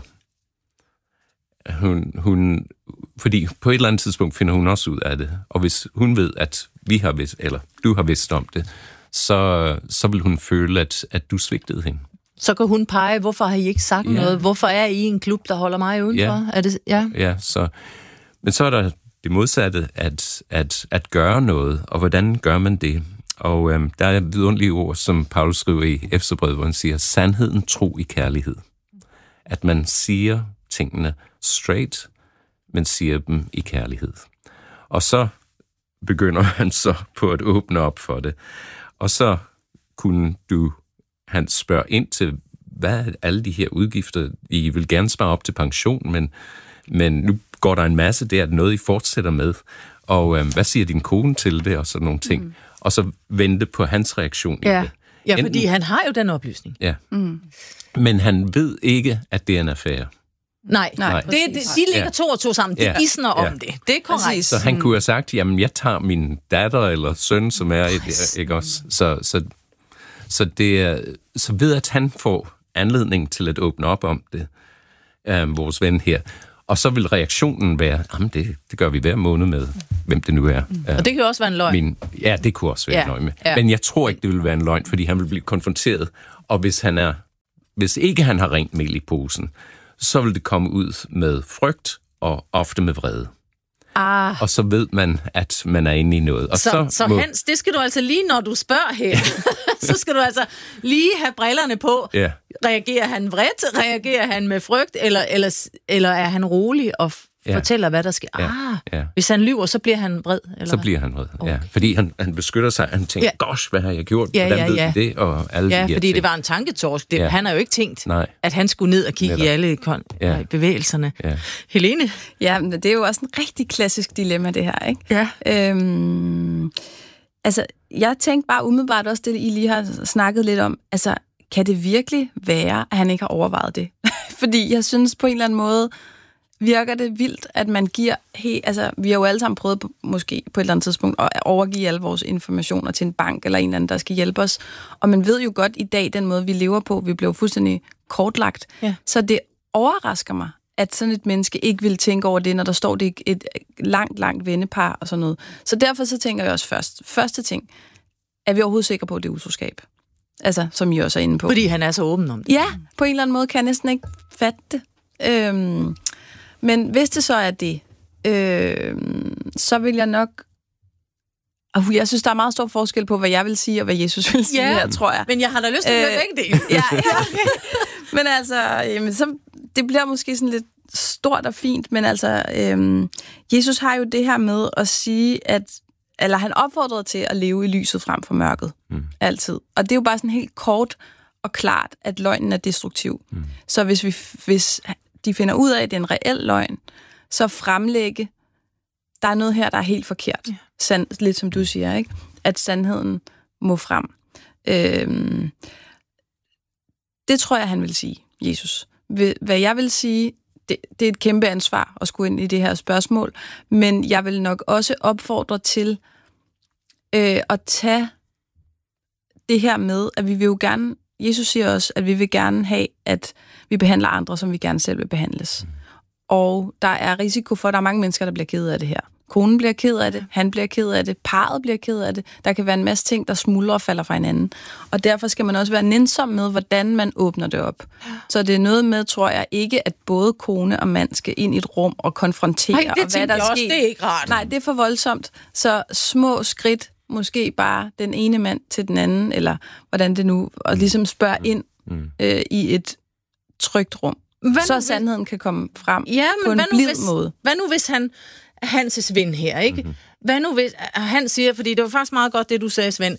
Hun, hun, fordi på et eller andet tidspunkt finder hun også ud af det. Og hvis hun ved, at vi har vidst, eller du har vidst om det, så, så vil hun føle, at, at du svigtede hende. Så kan hun pege, hvorfor har I ikke sagt ja. noget? Hvorfor er I en klub, der holder mig udenfor? Ja, er det, ja. ja så, men så er der det modsatte, at, at, at gøre noget. Og hvordan gør man det? Og øhm, der er vidunderlige ord, som Paulus skriver i Efeserbrevet, hvor han siger, sandheden, tro i kærlighed. At man siger tingene straight, men siger dem i kærlighed. Og så begynder han så på at åbne op for det. Og så kunne du, han spørger ind til, hvad er alle de her udgifter? I vil gerne spare op til pension, men, men nu går der en masse, det er noget, I fortsætter med. Og øh, hvad siger din kone til det, og sådan nogle ting. Mm. Og så vente på hans reaktion ja. i det. Ja, Enten, fordi han har jo den oplysning. Ja. Mm. Men han ved ikke, at det er en affære. Nej, nej. Det, det, de ligger ja. to og to sammen. De ja. isner om ja. det. Det er korrekt. Så han kunne have sagt, jamen jeg tager min datter eller søn, som er et, ikke også? Så, så, så, det er, så ved at han får anledning til at åbne op om det, øh, vores ven her. Og så vil reaktionen være, jamen det, det gør vi hver måned med, hvem det nu er. Mm. Og det kan jo også være en løgn. Min, ja, det kunne også være ja. en løgn med. Ja. Men jeg tror ikke, det vil være en løgn, fordi han vil blive konfronteret. Og hvis han er, hvis ikke han har rent mel i posen, så vil det komme ud med frygt og ofte med vrede. Ah. Og så ved man, at man er inde i noget. Og så så, så må... Hans, det skal du altså lige, når du spørger her, så skal du altså lige have brillerne på. Ja. Reagerer han vredt? Reagerer han med frygt? Eller, eller, eller er han rolig og f- ja. fortæller, hvad der sker? Ja. Ah, ja. Hvis han lyver, så bliver han vred? Eller så hvad? bliver han vred, okay. ja. Fordi han, han beskytter sig, han tænker, ja. gosh, hvad har jeg gjort? Ja, Hvordan ja, ved ja. de det? Og alle ja, de her fordi ting. det var en tanketorsk. Det, ja. Han har jo ikke tænkt, Nej. at han skulle ned og kigge Netop. i alle kon- ja. bevægelserne. Ja. Helene? Ja, men det er jo også en rigtig klassisk dilemma, det her, ikke? Ja. Øhm, altså, jeg tænkte bare umiddelbart også det, I lige har snakket lidt om. Altså, kan det virkelig være, at han ikke har overvejet det? Fordi jeg synes på en eller anden måde, virker det vildt, at man giver... He, altså, vi har jo alle sammen prøvet på, måske på et eller andet tidspunkt at overgive alle vores informationer til en bank eller en eller anden, der skal hjælpe os. Og man ved jo godt i dag, den måde, vi lever på, vi blev fuldstændig kortlagt. Ja. Så det overrasker mig, at sådan et menneske ikke vil tænke over det, når der står det et langt, langt vennepar og sådan noget. Så derfor så tænker jeg også først. Første ting, er vi overhovedet sikre på, at det er utroskab? Altså, som I også er inde på. Fordi han er så åben om det. Ja, på en eller anden måde kan jeg næsten ikke fatte det. Øhm, men hvis det så er det, øhm, så vil jeg nok... Uh, jeg synes, der er meget stor forskel på, hvad jeg vil sige, og hvad Jesus vil sige ja, her, tror jeg. Men jeg har da lyst til at høre øh, begge dele. ja, ja, okay. Men altså, jamen, så, det bliver måske sådan lidt stort og fint, men altså, øhm, Jesus har jo det her med at sige, at eller han opfordrede til at leve i lyset frem for mørket. Mm. Altid. Og det er jo bare sådan helt kort og klart, at løgnen er destruktiv. Mm. Så hvis, vi, hvis de finder ud af, at det er en reel løgn, så fremlægge, der er noget her, der er helt forkert. Ja. Sand, lidt som du siger, ikke? At sandheden må frem. Øhm, det tror jeg, han vil sige, Jesus. Hvad jeg vil sige, det, det er et kæmpe ansvar at skulle ind i det her spørgsmål, men jeg vil nok også opfordre til øh, at tage det her med, at vi vil jo gerne, Jesus siger også, at vi vil gerne have, at vi behandler andre, som vi gerne selv vil behandles. Og der er risiko for, at der er mange mennesker, der bliver ked af det her. Konen bliver ked af det, han bliver ked af det, parret bliver ked af det. Der kan være en masse ting, der smuldrer og falder fra hinanden. Og derfor skal man også være nænsom med, hvordan man åbner det op. Så det er noget med, tror jeg, ikke at både kone og mand skal ind i et rum og konfrontere. Nej, det og hvad der jeg også, sker. det er ikke rart. Nej, det er for voldsomt. Så små skridt, måske bare den ene mand til den anden, eller hvordan det nu, og ligesom spørge ind øh, i et trygt rum. Hvad så sandheden hvis... kan komme frem ja, på en blid hvis, måde. Hvad nu, hvis han... Hans ven her, ikke? Mm-hmm. Hvad nu hvis han siger, fordi det var faktisk meget godt, det du sagde, Svend,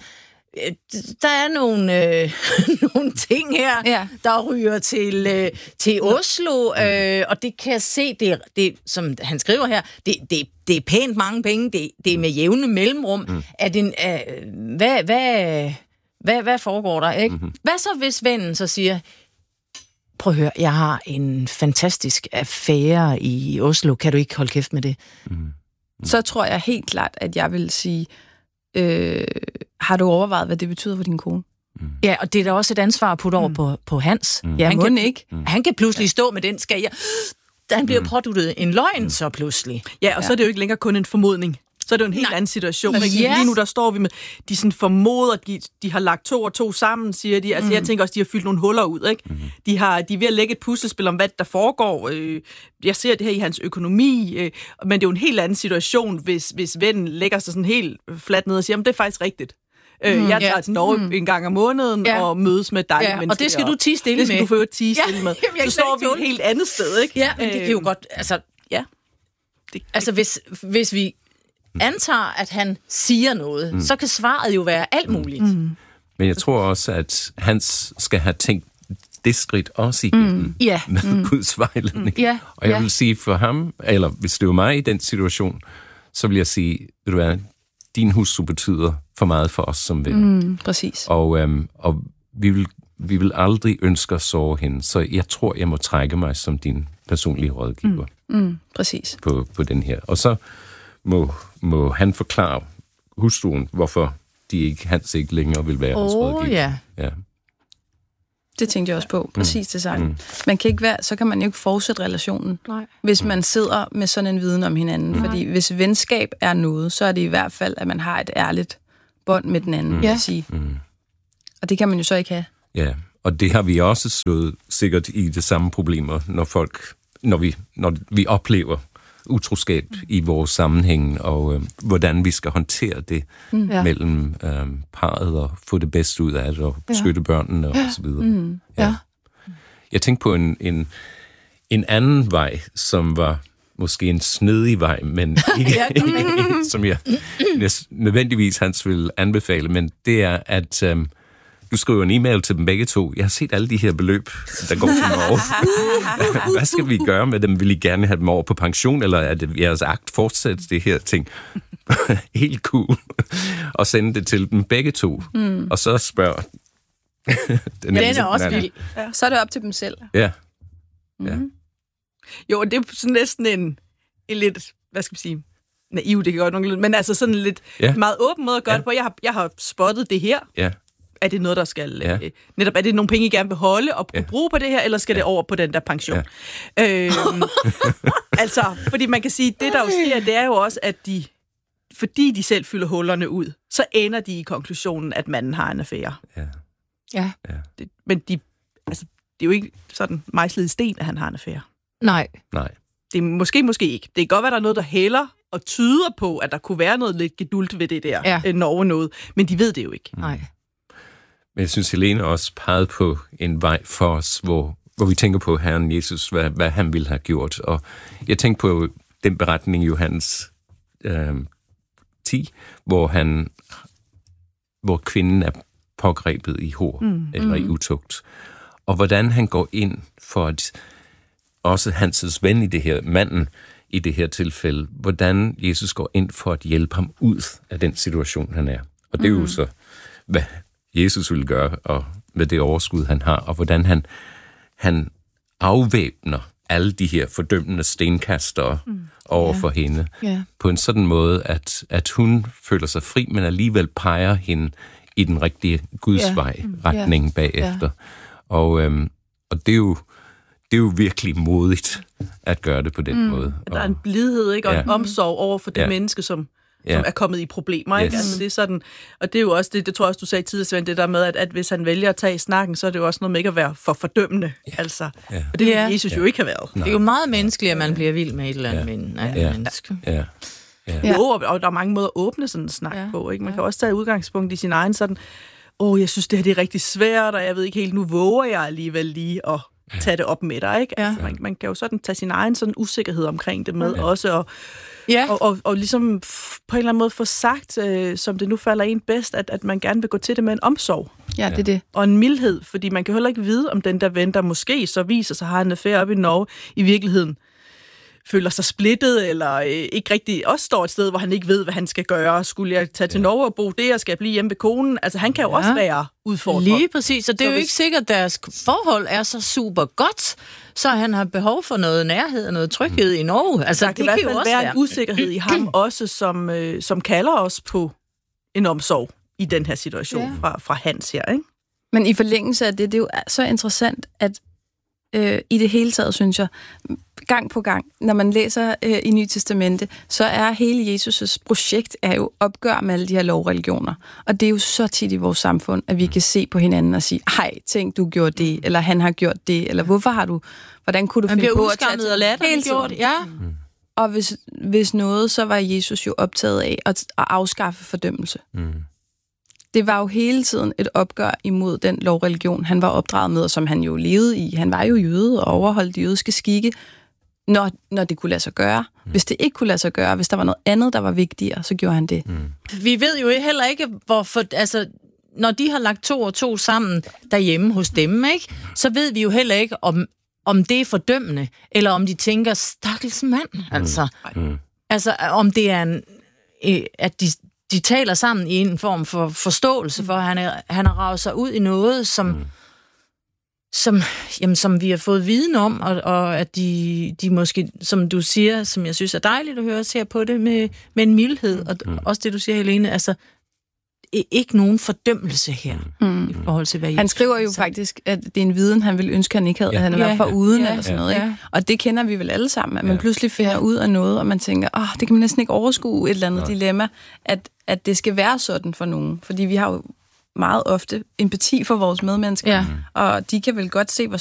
der er nogle, øh, nogle ting her, ja. der ryger til, øh, til Oslo, øh, og det kan jeg se, det, det, som han skriver her, det, det, det er pænt mange penge, det, det er med jævne mellemrum. Mm. Er det, øh, hvad, hvad, hvad, hvad foregår der, ikke? Mm-hmm. Hvad så, hvis vennen så siger, prøv at høre, jeg har en fantastisk affære i Oslo. Kan du ikke holde kæft med det? Mm. Mm. Så tror jeg helt klart, at jeg vil sige, øh, har du overvejet, hvad det betyder for din kone? Mm. Ja, og det er da også et ansvar at putte over mm. på, på Hans. Mm. Ja, han kan ikke. Mm. Han kan pludselig stå med den, skal jeg... Han bliver mm. påduttet en løgn mm. så pludselig. Ja, og ja. så er det jo ikke længere kun en formodning. Så er det jo en helt Nej. anden situation. Yes. Lige nu, der står vi med, de sådan formoder, de, de har lagt to og to sammen, siger de. Altså, mm. jeg tænker også, de har fyldt nogle huller ud, ikke? Mm. De, har, de er ved at lægge et puslespil om, hvad der foregår. Jeg ser det her i hans økonomi, men det er jo en helt anden situation, hvis, hvis vennen lægger sig sådan helt flat ned og siger, det er faktisk rigtigt. Mm, jeg tager ja. til Norge mm. en gang om måneden ja. og mødes med dejlige ja, mennesker. Og det skal du tie stille med. Det skal du få tie stille ja. med. Så står vi et helt andet sted, ikke? Ja, men det kan jo godt... Altså, ja. Det, altså, hvis, hvis vi antager, at han siger noget, mm. så kan svaret jo være alt muligt. Mm. Men jeg tror også, at Hans skal have tænkt det skridt også igennem Mm. Yeah. med Mm. Guds vejledning. Mm. Yeah. Og jeg Yeah. vil sige for ham, eller hvis det var mig i den situation, så vil jeg sige, ved du hvad, din hustru betyder for meget for os som venner. Mm, præcis. Og, øhm, og vi, vil, vi vil aldrig ønske at såre hende, så jeg tror, jeg må trække mig som din personlige rådgiver Mm. Mm, præcis. på, på den her. Og så må, må han forklare hustruen, hvorfor de ikke, hans ikke længere vil være hans Åh, rådgiver. ja. Ja. Det tænkte jeg også på. Præcis det samme. Mm. Man kan ikke være, så kan man jo ikke fortsætte relationen, Nej. hvis man sidder med sådan en viden om hinanden. Mm. Fordi hvis venskab er noget, så er det i hvert fald, at man har et ærligt bånd med den anden, Mm. vil jeg sige. Mm. Og det kan man jo så ikke have. Ja, og det har vi også slået sikkert i det samme problemer, når folk, når vi, når vi oplever utroskab i vores sammenhæng, og øh, hvordan vi skal håndtere det Mm. Ja. mellem øh, parret, og få det bedste ud af det, og beskytte ja. børnene, og så videre. Mm. Ja. Jeg tænkte på en, en, en anden vej, som var måske en snedig vej, men ikke, som jeg nødvendigvis hans vil anbefale, men det er, at øhm, du skriver en e-mail til dem begge to. Jeg har set alle de her beløb, der går til Norge. Hvad skal vi gøre med dem? Vil I gerne have dem over på pension, eller er det jeres akt fortsætte det her ting? Helt cool. Og sende det til dem begge to. Mm. Og så spørger den er også vild. Ja. Så er det op til dem selv. Ja. Ja. Mm. Jo, og det er sådan næsten en, en lidt, hvad skal vi sige, naiv, det kan godt nok, men altså sådan lidt ja. meget åben måde at gøre ja. det på. Jeg har, jeg har spottet det her. Ja. Er det noget, der skal... Ja. Øh, netop, er det nogle penge, I gerne vil holde og ja. bruge på det her, eller skal ja. det over på den der pension? Ja. Øhm, altså, fordi man kan sige, det der jo sker, det er jo også, at de, fordi de selv fylder hullerne ud, så ender de i konklusionen, at manden har en affære. Ja. Ja. Det, men de, altså, det er jo ikke sådan mejslet i sten, at han har en affære. Nej. Nej. Det er måske, måske ikke. Det kan godt være, der er noget, der hælder og tyder på, at der kunne være noget lidt gedult ved det der ja. øh, Norge noget, men de ved det jo ikke. Nej. Men jeg synes, Helene også pegede på en vej for os, hvor, hvor vi tænker på Herren Jesus, hvad, hvad han ville have gjort. Og jeg tænkte på den beretning i Johannes øh, ti, hvor, han, hvor kvinden er pågrebet i hor, mm. eller i utugt. Og hvordan han går ind for at også hans ven i det her, manden i det her tilfælde, hvordan Jesus går ind for at hjælpe ham ud af den situation, han er. Og det er mm. jo så, hvad Jesus vil gøre, og med det overskud, han har, og hvordan han, han afvæbner alle de her fordømmende stenkastere mm. over yeah. for hende, yeah. på en sådan måde, at, at hun føler sig fri, men alligevel peger hende i den rigtige gudsvej-retning yeah. bagefter. Yeah. Og, øhm, og det er jo det er jo virkelig modigt at gøre det på den mm. måde. Der er en blidhed, ikke? Og ja. en omsorg over for det ja. menneske, som, som ja. er kommet i problemer. Ikke? Yes. Altså, det er sådan, og det er jo også, det, det tror jeg også, du sagde tidligere, Svend, det der med, at, at hvis han vælger at tage snakken, så er det jo også noget med ikke at være for fordømmende. Ja. Altså. Ja. Og det vil ja. Jesus ja. jo ikke have været. Nej. Det er jo meget menneskeligt, at man bliver vild med et eller andet, ja. en anden ja. menneske. Ja. Ja. Jo, og, og der er mange måder at åbne sådan en snak ja. på. Ikke? Man kan også tage udgangspunkt i sin egen sådan, åh, oh, jeg synes, det her det er rigtig svært, og jeg ved ikke helt, nu våger jeg alligevel lige at tage det op med dig, ikke? Ja. Altså, man, man kan jo sådan tage sin egen sådan usikkerhed omkring det med ja. også, og, ja. og, og, og ligesom på en eller anden måde få sagt, øh, som det nu falder en bedst, at, at man gerne vil gå til det med en omsorg. Ja, det er det. Og en mildhed, fordi man kan heller ikke vide, om den der ven, der måske så viser sig, har en affære op i Norge, i virkeligheden føler sig splittet, eller øh, ikke rigtig også står et sted, hvor han ikke ved, hvad han skal gøre. Skulle jeg tage til ja. Norge og bo der, skal jeg blive hjemme ved konen? Altså, han kan jo ja. også være udfordret. Lige præcis, og det er så jo hvis... ikke sikkert, at deres forhold er så super godt, så han har behov for noget nærhed og noget tryghed i Norge. Altså, der det kan, kan i hvert fald være, være en usikkerhed i ham også, som, øh, som kalder os på en omsorg i den her situation ja. fra, fra Hans her, ikke? Men i forlængelse af det, det er jo så interessant, at øh, i det hele taget, synes jeg, gang på gang, når man læser øh, i Nye Testamente, så er hele Jesus' projekt er jo opgør med alle de her lovreligioner. Og det er jo så tit i vores samfund, at vi kan se på hinanden og sige, hej, tænk, du gjorde det, eller han har gjort det, eller hvorfor har du, hvordan kunne du man finde på at tage og latterligt gjort, ja. Mm. Og hvis, hvis noget, så var Jesus jo optaget af at, at afskaffe fordømmelse. Mm. Det var jo hele tiden et opgør imod den lovreligion, han var opdraget med, og som han jo levede i. Han var jo jøde og overholdt de jødiske skikke, når, når det kunne lade sig gøre. Mm. Hvis det ikke kunne lade sig gøre, hvis der var noget andet, der var vigtigere, så gjorde han det. Mm. Vi ved jo heller ikke, hvorfor... Altså, når de har lagt to og to sammen derhjemme hos dem, ikke, så ved vi jo heller ikke, om, om det er fordømmende, eller om de tænker, stakkels mand, altså. Mm. Altså, om det er en, at de, de taler sammen i en form for forståelse, for han, er, han har raget sig ud i noget, som, mm. som, jamen, som vi har fået viden om, og, og at de, de måske, som du siger, som jeg synes er dejligt at høre, ser på det med, med en mildhed, og mm. også det, du siger, Helene, altså, ikke nogen fordømmelse her, mm. i forhold til, hvad Han skriver jo faktisk, at det er en viden, han ville ønske, han ikke havde, ja. han havde været for uden, ja. eller sådan noget, ikke? Og det kender vi vel alle sammen, at man ja. pludselig finder ud af noget, og man tænker, åh, oh, det kan man næsten ikke overskue, et eller andet ja. dilemma, at, at det skal være sådan for nogen, fordi vi har jo meget ofte empati for vores medmennesker, ja. og de kan vel godt se, hvor